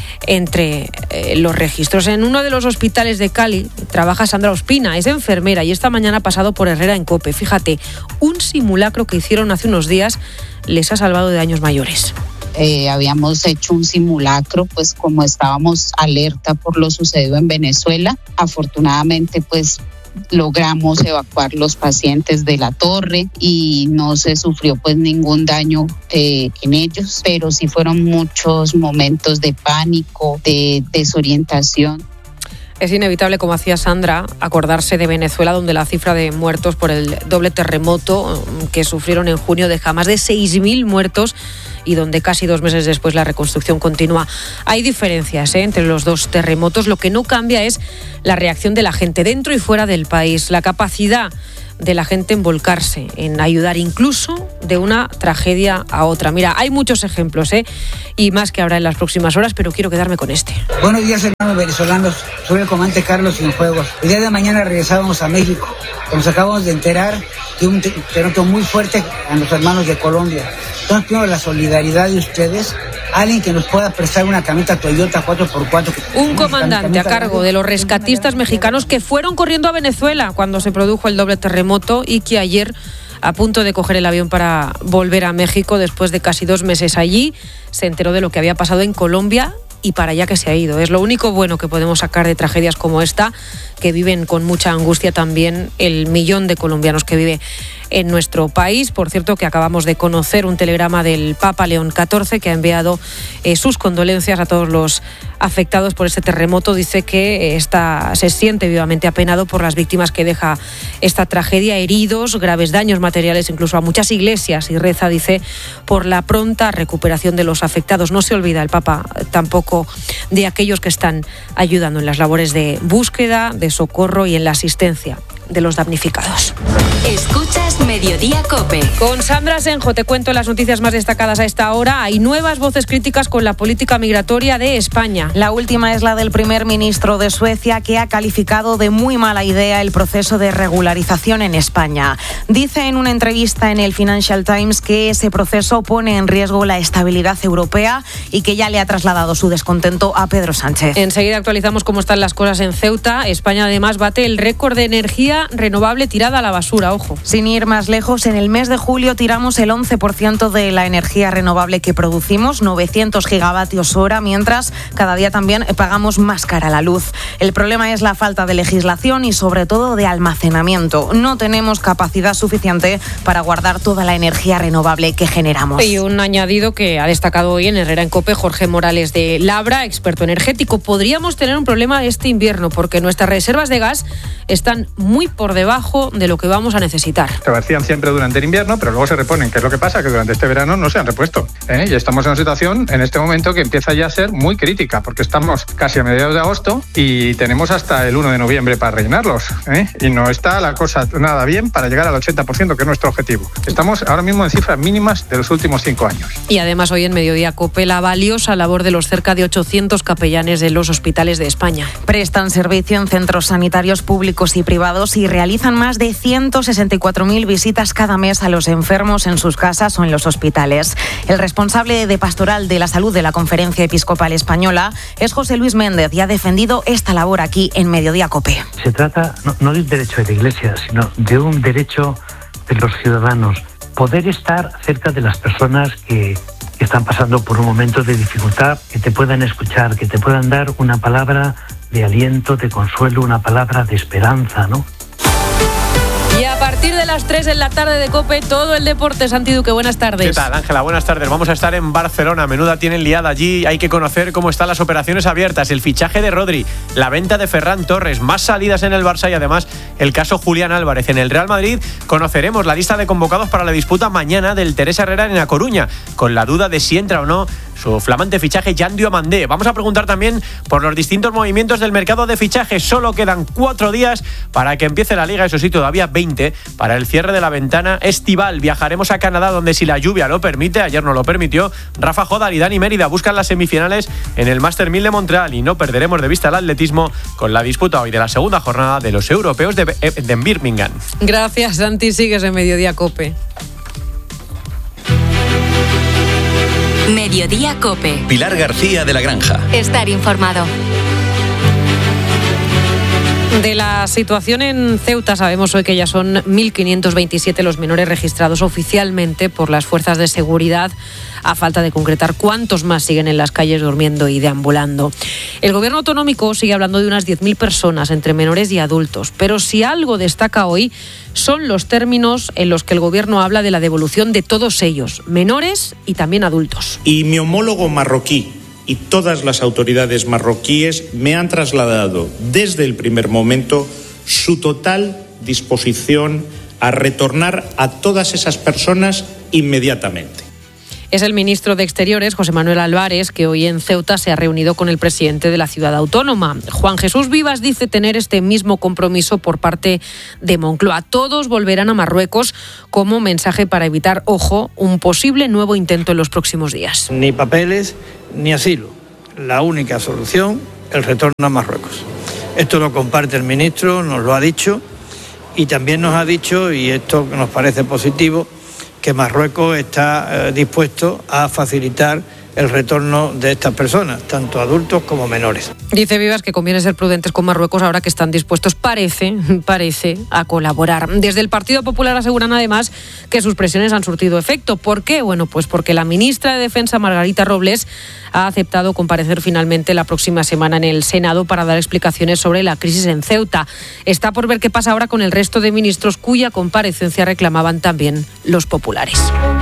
entre los registros. En uno de los hospitales de Cali trabaja Sandra Ospina, es enfermera y esta mañana ha pasado por Herrera en COPE. Fíjate, un simulacro que hicieron hace unos días les ha salvado de daños mayores. Habíamos hecho un simulacro, pues como estábamos alerta por lo sucedido en Venezuela, afortunadamente pues logramos evacuar los pacientes de la torre y no se sufrió pues ningún daño en ellos, pero sí fueron muchos momentos de pánico, de desorientación. Es inevitable, como hacía Sandra, acordarse de Venezuela, donde la cifra de muertos por el doble terremoto que sufrieron en junio deja más de 6.000 muertos y donde casi 2 meses después la reconstrucción continúa. Hay diferencias entre los dos terremotos. Lo que no cambia es la reacción de la gente dentro y fuera del país, la capacidad de la gente en volcarse, en ayudar incluso de una tragedia a otra. Mira, hay muchos ejemplos y más que habrá en las próximas horas, pero quiero quedarme con este. Buenos días, hermanos venezolanos. Soy el comandante Carlos Cienfuegos. El día de mañana regresábamos a México. Nos acabamos de enterar de un terremoto muy fuerte a los hermanos de Colombia. Entonces pido la solidaridad de ustedes, alguien que nos pueda prestar una camioneta Toyota 4x4. Un comandante a cargo de los rescatistas mexicanos que fueron corriendo a Venezuela cuando se produjo el doble terremoto y que ayer, a punto de coger el avión para volver a México después de casi 2 meses allí, se enteró de lo que había pasado en Colombia y para allá que se ha ido. Es lo único bueno que podemos sacar de tragedias como esta, que viven con mucha angustia también el 1.000.000 de colombianos que vive en nuestro país. Por cierto, que acabamos de conocer un telegrama del Papa León XIV que ha enviado sus condolencias a todos los afectados por este terremoto. Dice que se siente vivamente apenado por las víctimas que deja esta tragedia, heridos, graves daños materiales incluso a muchas iglesias, y reza, dice, por la pronta recuperación de los afectados. No se olvida el Papa tampoco de aquellos que están ayudando en las labores de búsqueda, de socorro y en la asistencia de los damnificados. Escuchas Mediodía COPE. Con Sandra Senjo te cuento las noticias más destacadas a esta hora. Hay nuevas voces críticas con la política migratoria de España. La última es la del primer ministro de Suecia, que ha calificado de muy mala idea el proceso de regularización en España. Dice en una entrevista en el Financial Times que ese proceso pone en riesgo la estabilidad europea y que ya le ha trasladado su descontento a Pedro Sánchez. Enseguida actualizamos cómo están las cosas en Ceuta. España además bate el récord de energía renovable tirada a la basura, ojo. Sin ir más lejos, en el mes de julio tiramos el 11% de la energía renovable que producimos, 900 gigavatios hora, mientras cada día también pagamos más cara la luz. El problema es la falta de legislación y sobre todo de almacenamiento. No tenemos capacidad suficiente para guardar toda la energía renovable que generamos. Y un añadido que ha destacado hoy en Herrera en COPE Jorge Morales de Labra, experto energético. Podríamos tener un problema este invierno porque nuestras reservas de gas están muy por debajo de lo que vamos a necesitar. Se vacían siempre durante el invierno, pero luego se reponen. ¿Qué es lo que pasa? Que durante este verano no se han repuesto. Y estamos en una situación en este momento que empieza ya a ser muy crítica, porque estamos casi a mediados de agosto y tenemos hasta el 1 de noviembre para rellenarlos. Y no está la cosa nada bien para llegar al 80%, que es nuestro objetivo. Estamos ahora mismo en cifras mínimas de los últimos 5 años. Y además hoy en Mediodía COPE la valiosa labor de los cerca de 800 capellanes de los hospitales de España. Prestan servicio en centros sanitarios públicos y privados y realizan más de 164.000 visitas cada mes a los enfermos en sus casas o en los hospitales. El responsable de Pastoral de la Salud de la Conferencia Episcopal Española es José Luis Méndez y ha defendido esta labor aquí en Mediodía COPE. Se trata no de un derecho de la Iglesia, sino de un derecho de los ciudadanos. Poder estar cerca de las personas que están pasando por un momento de dificultad, que te puedan escuchar, que te puedan dar una palabra de aliento, de consuelo, una palabra de esperanza, ¿no? Y a partir de las 3 en la tarde de COPE, todo el deporte. Santi Duque, buenas tardes. ¿Qué tal, Ángela? Buenas tardes. Vamos a estar en Barcelona. Menuda tienen liada allí. Hay que conocer cómo están las operaciones abiertas, el fichaje de Rodri, la venta de Ferran Torres, más salidas en el Barça y además el caso Julián Álvarez. En el Real Madrid conoceremos la lista de convocados para la disputa mañana del Teresa Herrera en A Coruña, con la duda de si entra o no su flamante fichaje Jan Diomandé. Vamos a preguntar también por los distintos movimientos del mercado de fichajes. Solo quedan 4 días para que empiece la Liga, eso sí, todavía 20 para el el cierre de la ventana estival. Viajaremos a Canadá, donde si la lluvia lo permite, ayer no lo permitió, Rafa Jodar y Dani Mérida buscan las semifinales en el Master 1000 de Montreal, y no perderemos de vista el atletismo con la disputa hoy de la segunda jornada de los europeos de Birmingham. Gracias, Santi. Sigues en Mediodía COPE. Mediodía COPE. Pilar García de la Granja. Estar informado. De la situación en Ceuta sabemos hoy que ya son 1.527 los menores registrados oficialmente por las fuerzas de seguridad, a falta de concretar cuántos más siguen en las calles durmiendo y deambulando. El gobierno autonómico sigue hablando de unas 10.000 personas entre menores y adultos, pero si algo destaca hoy son los términos en los que el gobierno habla de la devolución de todos ellos, menores y también adultos. Y mi homólogo marroquí y todas las autoridades marroquíes me han trasladado desde el primer momento su total disposición a retornar a todas esas personas inmediatamente. Es el ministro de Exteriores, José Manuel Álvarez, que hoy en Ceuta se ha reunido con el presidente de la ciudad autónoma. Juan Jesús Vivas dice tener este mismo compromiso por parte de Moncloa. Todos volverán a Marruecos como mensaje para evitar, ojo, un posible nuevo intento en los próximos días. Ni papeles ni asilo. La única solución, el retorno a Marruecos. Esto lo comparte el ministro, nos lo ha dicho, y también nos ha dicho, y esto nos parece positivo, que Marruecos está dispuesto a facilitar el retorno de estas personas, tanto adultos como menores. Dice Vivas que conviene ser prudentes con Marruecos ahora que están dispuestos, parece, a colaborar. Desde el Partido Popular aseguran además que sus presiones han surtido efecto. ¿Por qué? Bueno, pues porque la ministra de Defensa, Margarita Robles, ha aceptado comparecer finalmente la próxima semana en el Senado para dar explicaciones sobre la crisis en Ceuta. Está por ver qué pasa ahora con el resto de ministros cuya comparecencia reclamaban también los populares.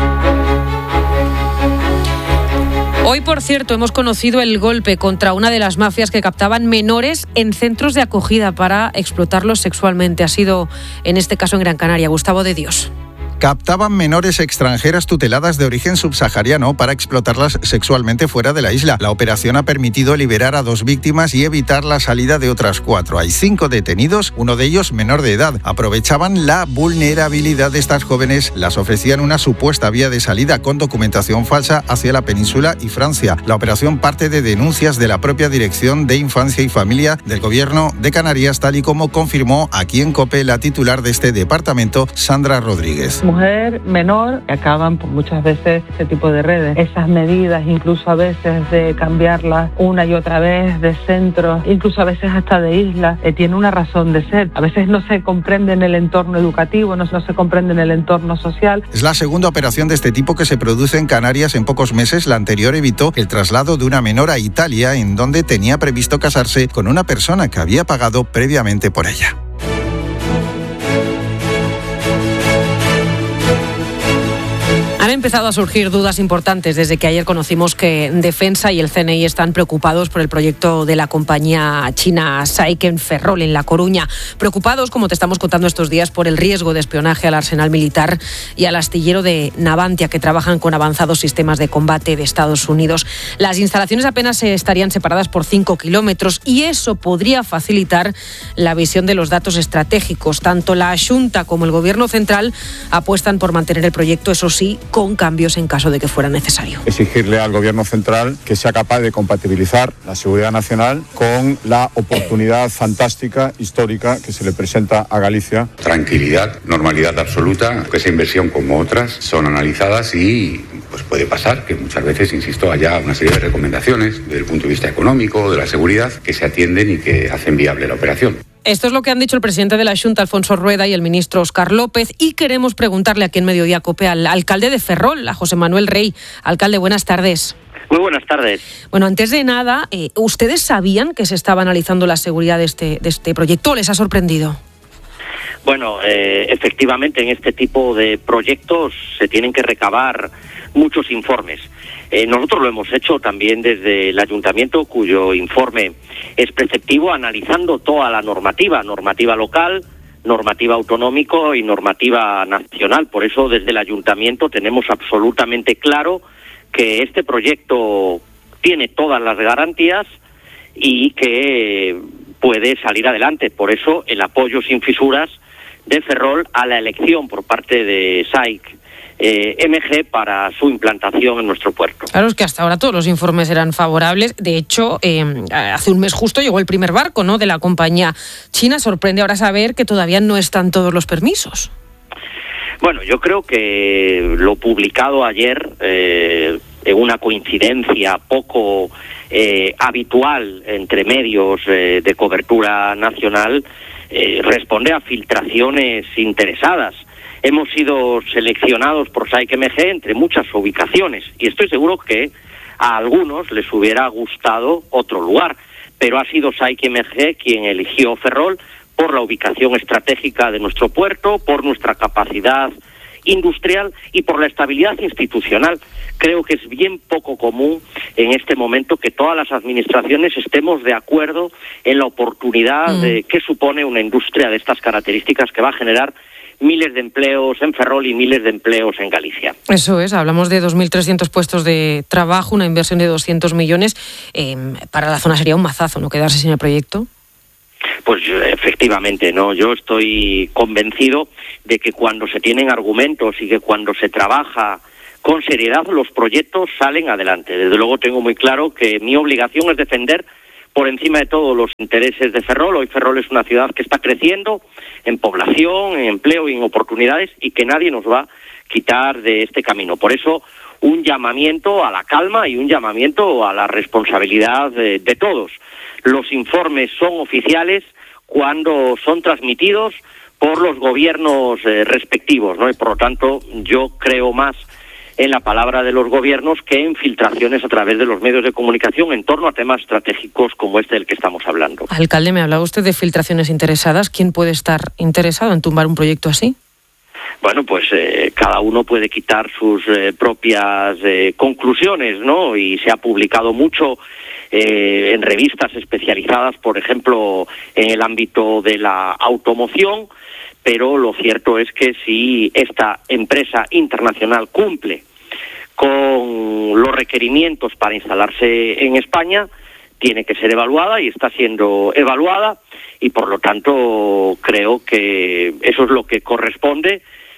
Hoy, por cierto, hemos conocido el golpe contra una de las mafias que captaban menores en centros de acogida para explotarlos sexualmente. Ha sido, en este caso, en Gran Canaria. Gustavo de Dios. Captaban menores extranjeras tuteladas de origen subsahariano para explotarlas sexualmente fuera de la isla. La operación ha permitido liberar a 2 víctimas y evitar la salida de otras 4. Hay 5 detenidos, uno de ellos menor de edad. Aprovechaban la vulnerabilidad de estas jóvenes, las ofrecían una supuesta vía de salida con documentación falsa hacia la península y Francia. La operación parte de denuncias de la propia Dirección de Infancia y Familia del Gobierno de Canarias, tal y como confirmó aquí en COPE la titular de este departamento, Sandra Rodríguez. Mujer menor, acaban por muchas veces este tipo de redes. Esas medidas, incluso a veces de cambiarlas una y otra vez de centros, incluso a veces hasta de islas, tiene una razón de ser. A veces no se comprende en el entorno educativo, no se comprende en el entorno social. Es la segunda operación de este tipo que se produce en Canarias en pocos meses. La anterior evitó el traslado de una menor a Italia, en donde tenía previsto casarse con una persona que había pagado previamente por ella. Han empezado a surgir dudas importantes desde que ayer conocimos que Defensa y el CNI están preocupados por el proyecto de la compañía china Saiken Ferrol en La Coruña. Preocupados, como te estamos contando estos días, por el riesgo de espionaje al arsenal militar y al astillero de Navantia, que trabajan con avanzados sistemas de combate de Estados Unidos. Las instalaciones apenas estarían separadas por 5 kilómetros y eso podría facilitar la visión de los datos estratégicos. Tanto la Xunta como el Gobierno central apuestan por mantener el proyecto, eso sí, con cambios en caso de que fuera necesario. Exigirle al Gobierno central que sea capaz de compatibilizar la seguridad nacional con la oportunidad fantástica, histórica, que se le presenta a Galicia. Tranquilidad, normalidad absoluta, que esa inversión como otras son analizadas y pues puede pasar que muchas veces, insisto, haya una serie de recomendaciones desde el punto de vista económico, de la seguridad, que se atienden y que hacen viable la operación. Esto es lo que han dicho el presidente de la Xunta, Alfonso Rueda, y el ministro Óscar López, y queremos preguntarle aquí en Mediodía COPE al alcalde de Ferrol, a José Manuel Rey. Alcalde, buenas tardes. Muy buenas tardes. Bueno, antes de nada, ¿ustedes sabían que se estaba analizando la seguridad de este proyecto o les ha sorprendido? Bueno, efectivamente, en este tipo de proyectos se tienen que recabar muchos informes. Nosotros lo hemos hecho también desde el ayuntamiento, cuyo informe es preceptivo, analizando toda la normativa local, normativa autonómico y normativa nacional. Por eso, desde el ayuntamiento tenemos absolutamente claro que este proyecto tiene todas las garantías y que puede salir adelante. Por eso, el apoyo sin fisuras de Ferrol a la elección por parte de SAIC MG para su implantación en nuestro puerto. Claro, es que hasta ahora todos los informes eran favorables. De hecho, hace un mes justo llegó el primer barco, ¿no?, de la compañía china. Sorprende ahora saber que todavía no están todos los permisos. Bueno, yo creo que lo publicado ayer, en una coincidencia poco habitual entre medios de cobertura nacional, responde a filtraciones interesadas. Hemos sido seleccionados por SAIC MG entre muchas ubicaciones y estoy seguro que a algunos les hubiera gustado otro lugar, pero ha sido SAIC MG quien eligió Ferrol por la ubicación estratégica de nuestro puerto, por nuestra capacidad industrial y por la estabilidad institucional. Creo que es bien poco común en este momento que todas las administraciones estemos de acuerdo en la oportunidad que supone una industria de estas características que va a generar miles de empleos en Ferrol y miles de empleos en Galicia. Eso es, hablamos de 2.300 puestos de trabajo, una inversión de 200 millones. Para la zona sería un mazazo, ¿no?, quedarse sin el proyecto. Pues efectivamente, no. Yo estoy convencido de que cuando se tienen argumentos y que cuando se trabaja con seriedad, los proyectos salen adelante. Desde luego tengo muy claro que mi obligación es defender por encima de todo los intereses de Ferrol. Hoy Ferrol es una ciudad que está creciendo en población, en empleo y en oportunidades y que nadie nos va a quitar de este camino. Por eso, un llamamiento a la calma y un llamamiento a la responsabilidad de todos. Los informes son oficiales cuando son transmitidos por los gobiernos respectivos, ¿no? Y por lo tanto, yo creo más en la palabra de los gobiernos que en filtraciones a través de los medios de comunicación en torno a temas estratégicos como este del que estamos hablando. Alcalde, me hablaba usted de filtraciones interesadas. ¿Quién puede estar interesado en tumbar un proyecto así? Bueno, pues cada uno puede quitar sus propias conclusiones, ¿no? Y se ha publicado mucho en revistas especializadas, por ejemplo, en el ámbito de la automoción, pero lo cierto es que si esta empresa internacional cumple con los requerimientos para instalarse en España, tiene que ser evaluada y está siendo evaluada y por lo tanto creo que eso es lo que corresponde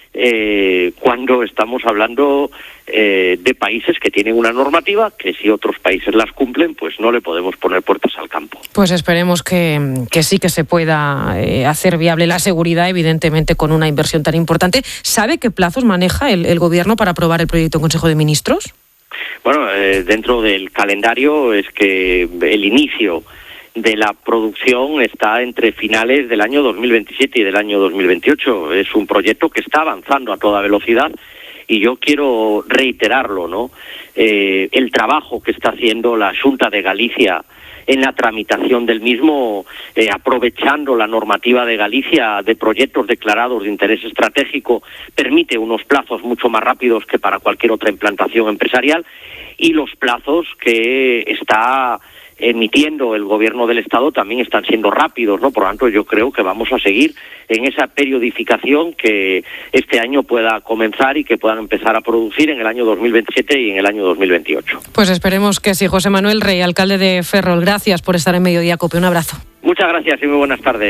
cuando estamos hablando de países que tienen una normativa que si otros países las cumplen, pues no le podemos poner puertas al campo. Pues esperemos que sí que se pueda hacer viable la seguridad, evidentemente con una inversión tan importante. ¿Sabe qué plazos maneja el Gobierno para aprobar el proyecto en Consejo de Ministros? Bueno, dentro del calendario es que el inicio de la producción está entre finales del año 2027 y del año 2028. Es un proyecto que está avanzando a toda velocidad y yo quiero reiterarlo, ¿no? El trabajo que está haciendo la Xunta de Galicia en la tramitación del mismo, aprovechando la normativa de Galicia de proyectos declarados de interés estratégico, permite unos plazos mucho más rápidos que para cualquier otra implantación empresarial y los plazos que está emitiendo el Gobierno del Estado también están siendo rápidos, ¿no? Por lo tanto, yo creo que vamos a seguir en esa periodificación que este año pueda comenzar y que puedan empezar a producir en el año 2027 y en el año 2028. Pues esperemos que sí. José Manuel Rey, alcalde de Ferrol, gracias por estar en Mediodía Cope. Un abrazo. Muchas gracias y muy buenas tardes.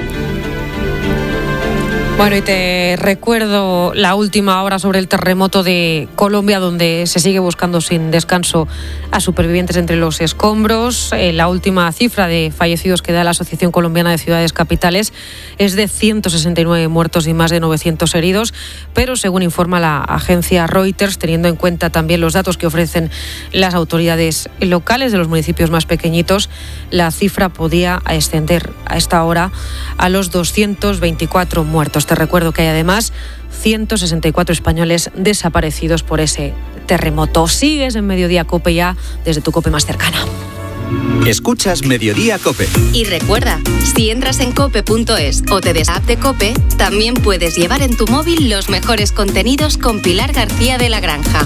Bueno, y te recuerdo la última hora sobre el terremoto de Colombia, donde se sigue buscando sin descanso a supervivientes entre los escombros. La última cifra de fallecidos que da la Asociación Colombiana de Ciudades Capitales es de 169 muertos y más de 900 heridos, pero según informa la agencia Reuters, teniendo en cuenta también los datos que ofrecen las autoridades locales de los municipios más pequeñitos, la cifra podía ascender a esta hora a los 224 muertos. Te recuerdo que hay además 164 españoles desaparecidos por ese terremoto. Sigues en Mediodía Cope ya desde tu Cope más cercana. Escuchas Mediodía Cope. Y recuerda, si entras en cope.es o te des app de Cope, también puedes llevar en tu móvil los mejores contenidos con Pilar García de la Granja.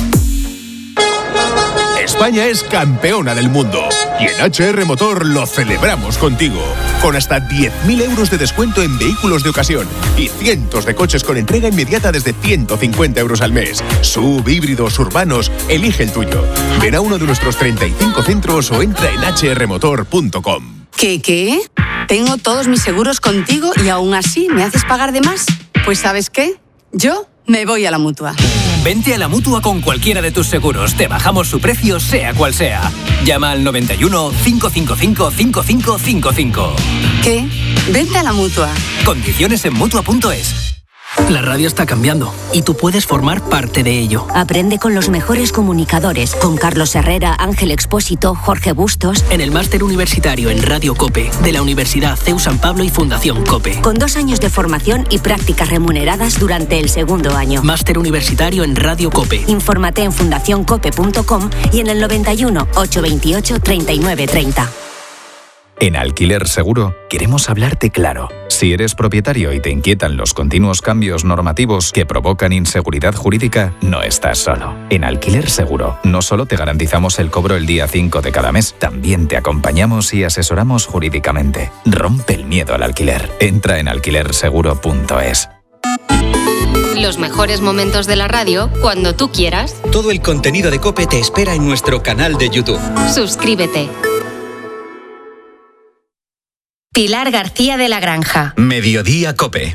España es campeona del mundo y en HR Motor lo celebramos contigo. Con hasta 10.000 euros de descuento en vehículos de ocasión y cientos de coches con entrega inmediata desde 150 euros al mes. SUV, híbridos, urbanos, elige el tuyo. Ven a uno de nuestros 35 centros o entra en hrmotor.com. ¿Qué? Tengo todos mis seguros contigo y aún así me haces pagar de más. Pues ¿sabes qué? Yo me voy a la Mutua. Vente a la Mutua con cualquiera de tus seguros. Te bajamos su precio, sea cual sea. Llama al 91 555 5555. ¿Qué? Vente a la Mutua. Condiciones en Mutua.es. La radio está cambiando y tú puedes formar parte de ello. Aprende con los mejores comunicadores, con Carlos Herrera, Ángel Expósito, Jorge Bustos. En el máster universitario en Radio COPE de la Universidad CEU San Pablo y Fundación COPE. Con 2 años de formación y prácticas remuneradas durante el 2º año. Máster universitario en Radio COPE. Infórmate en fundacioncope.com y en el 91 828 3930. En Alquiler Seguro queremos hablarte claro. Si eres propietario y te inquietan los continuos cambios normativos que provocan inseguridad jurídica, no estás solo. En Alquiler Seguro no solo te garantizamos el cobro el día 5 de cada mes, también te acompañamos y asesoramos jurídicamente. Rompe el miedo al alquiler. Entra en alquilerseguro.es. Los mejores momentos de la radio cuando tú quieras. Todo el contenido de COPE te espera en nuestro canal de YouTube. Suscríbete. Pilar García de la Granja. Mediodía COPE.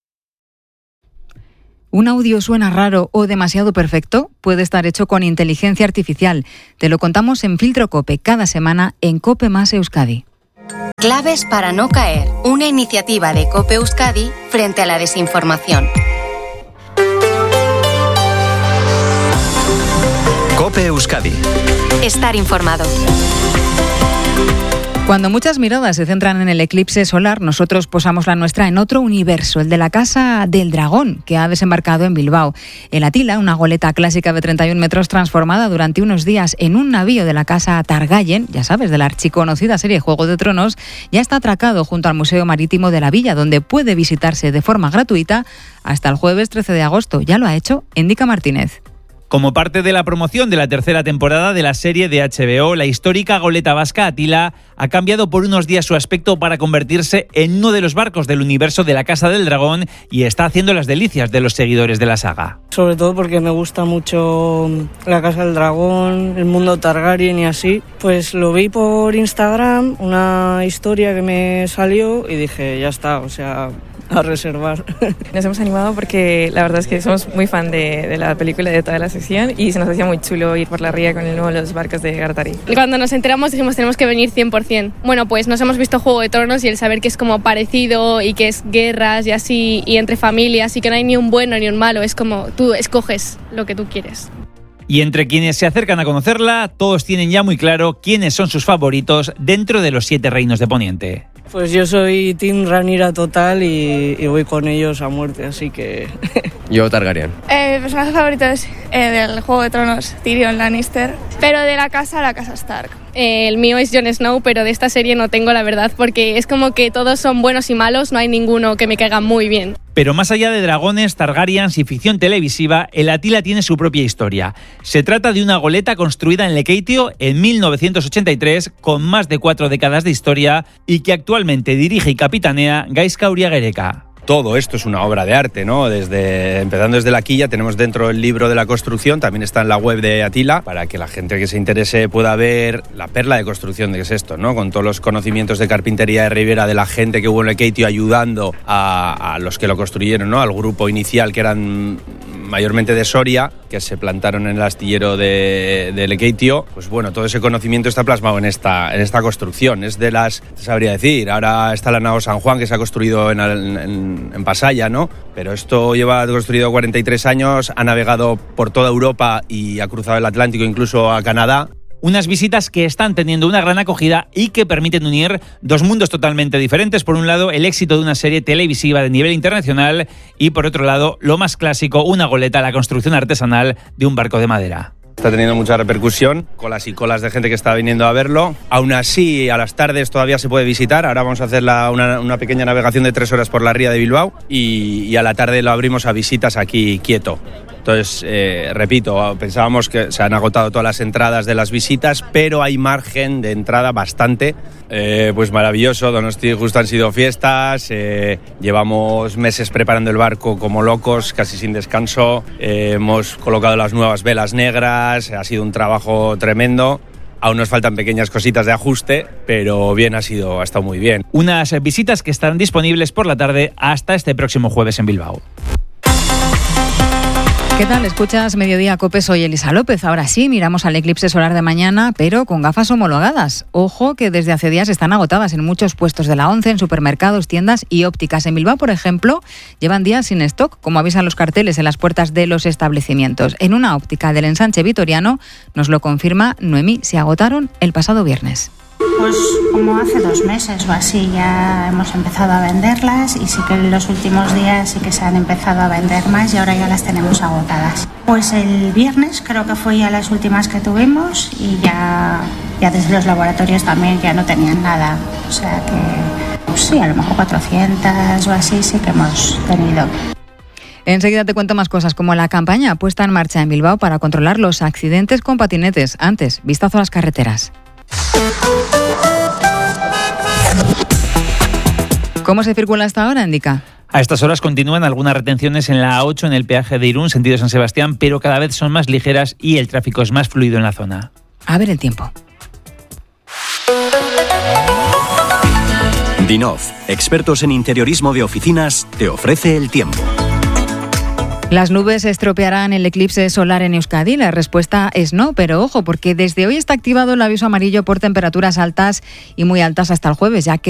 ¿Un audio suena raro o demasiado perfecto? Puede estar hecho con inteligencia artificial. Te lo contamos en Filtro COPE cada semana en COPE más Euskadi. Claves para no caer. Una iniciativa de COPE Euskadi frente a la desinformación. COPE Euskadi. Estar informado. Cuando muchas miradas se centran en el eclipse solar, nosotros posamos la nuestra en otro universo, el de la Casa del Dragón, que ha desembarcado en Bilbao. El Atila, una goleta clásica de 31 metros transformada durante unos días en un navío de la Casa Targaryen, ya sabes, de la archiconocida serie Juego de Tronos, ya está atracado junto al Museo Marítimo de la Villa, donde puede visitarse de forma gratuita hasta el jueves 13 de agosto. Ya lo ha hecho Endika Martínez. Como parte de la promoción de la tercera temporada de la serie de HBO, la histórica goleta vasca Atila ha cambiado por unos días su aspecto para convertirse en uno de los barcos del universo de la Casa del Dragón y está haciendo las delicias de los seguidores de la saga. Sobre todo porque me gusta mucho la Casa del Dragón, el mundo Targaryen y así. Pues lo vi por Instagram, una historia que me salió y dije, ya está, o sea, a reservar. Nos hemos animado porque la verdad es que somos muy fan de la película y de toda la sección y se nos hacía muy chulo ir por la ría con uno de los barcos de Gartari. Cuando nos enteramos dijimos tenemos que venir 100%. Bueno, pues nos hemos visto Juego de Tronos y el saber que es como parecido y que es guerras y así y entre familias y que no hay ni un bueno ni un malo, es como tú escoges lo que tú quieres. Y entre quienes se acercan a conocerla, todos tienen ya muy claro quiénes son sus favoritos dentro de los 7 reinos de Poniente. Pues yo soy Team Rhaenyra total y voy con ellos a muerte, así que... Yo Targaryen. Mi personaje favorito es del Juego de Tronos, Tyrion Lannister, pero de la casa Stark. El mío es Jon Snow, pero de esta serie no tengo la verdad, porque es como que todos son buenos y malos, no hay ninguno que me caiga muy bien. Pero más allá de dragones, Targaryens y ficción televisiva, el Atila tiene su propia historia. Se trata de una goleta construida en Lekeitio en 1983, con más de 4 décadas de historia y que actualmente dirige y capitanea Gaizka Uriagereka. Todo esto es una obra de arte, ¿no? Empezando desde la quilla, tenemos dentro el libro de la construcción, también está en la web de Atila, para que la gente que se interese pueda ver la perla de construcción de qué es esto, ¿no? Con todos los conocimientos de carpintería de Ribera, de la gente que hubo en Lekeitio ayudando a los que lo construyeron, ¿no? Al grupo inicial, que eran mayormente de Soria, que se plantaron en el astillero de Lekeitio. Pues bueno, todo ese conocimiento está plasmado en esta construcción. Es de las, sabría decir, ahora está la nao San Juan, que se ha construido en Pasaya, ¿no? Pero esto lleva construido 43 años, ha navegado por toda Europa y ha cruzado el Atlántico, incluso a Canadá. Unas visitas que están teniendo una gran acogida y que permiten unir dos mundos totalmente diferentes. Por un lado, el éxito de una serie televisiva de nivel internacional y por otro lado, lo más clásico, una goleta, la construcción artesanal de un barco de madera. Está teniendo mucha repercusión, colas y colas de gente que está viniendo a verlo. Aún así, a las tardes todavía se puede visitar. Ahora vamos a hacer una pequeña navegación de 3 horas por la ría de Bilbao y a la tarde lo abrimos a visitas aquí quieto. Entonces, repito, pensábamos que se han agotado todas las entradas de las visitas, pero hay margen de entrada bastante. Pues maravilloso, Donosti justo han sido fiestas, llevamos meses preparando el barco como locos, casi sin descanso, hemos colocado las nuevas velas negras, ha sido un trabajo tremendo. Aún nos faltan pequeñas cositas de ajuste, pero bien, ha estado muy bien. Unas visitas que estarán disponibles por la tarde hasta este próximo jueves en Bilbao. ¿Qué tal? Escuchas Mediodía COPE, soy Elisa López. Ahora sí, miramos al eclipse solar de mañana, pero con gafas homologadas. Ojo que desde hace días están agotadas en muchos puestos de la ONCE, en supermercados, tiendas y ópticas. En Bilbao, por ejemplo, llevan días sin stock, como avisan los carteles en las puertas de los establecimientos. En una óptica del Ensanche Vitoriano nos lo confirma Noemí, se agotaron el pasado viernes. Pues como hace 2 meses o así ya hemos empezado a venderlas y sí que en los últimos días sí que se han empezado a vender más y ahora ya las tenemos agotadas. Pues el viernes creo que fue ya las últimas que tuvimos y ya desde los laboratorios también ya no tenían nada. O sea que pues sí, a lo mejor 400 o así sí que hemos tenido. Enseguida te cuento más cosas, como la campaña puesta en marcha en Bilbao para controlar los accidentes con patinetes. Antes, vistazo a las carreteras. ¿Cómo se circula hasta ahora, Indica? A estas horas continúan algunas retenciones en la A8 en el peaje de Irún, sentido San Sebastián, pero cada vez son más ligeras y el tráfico es más fluido en la zona. A ver el tiempo. Dinov, expertos en interiorismo de oficinas, te ofrece el tiempo. Las nubes estropearán el eclipse solar en Euskadi. La respuesta es no, pero ojo, porque desde hoy está activado el aviso amarillo por temperaturas altas y muy altas hasta el jueves, ya que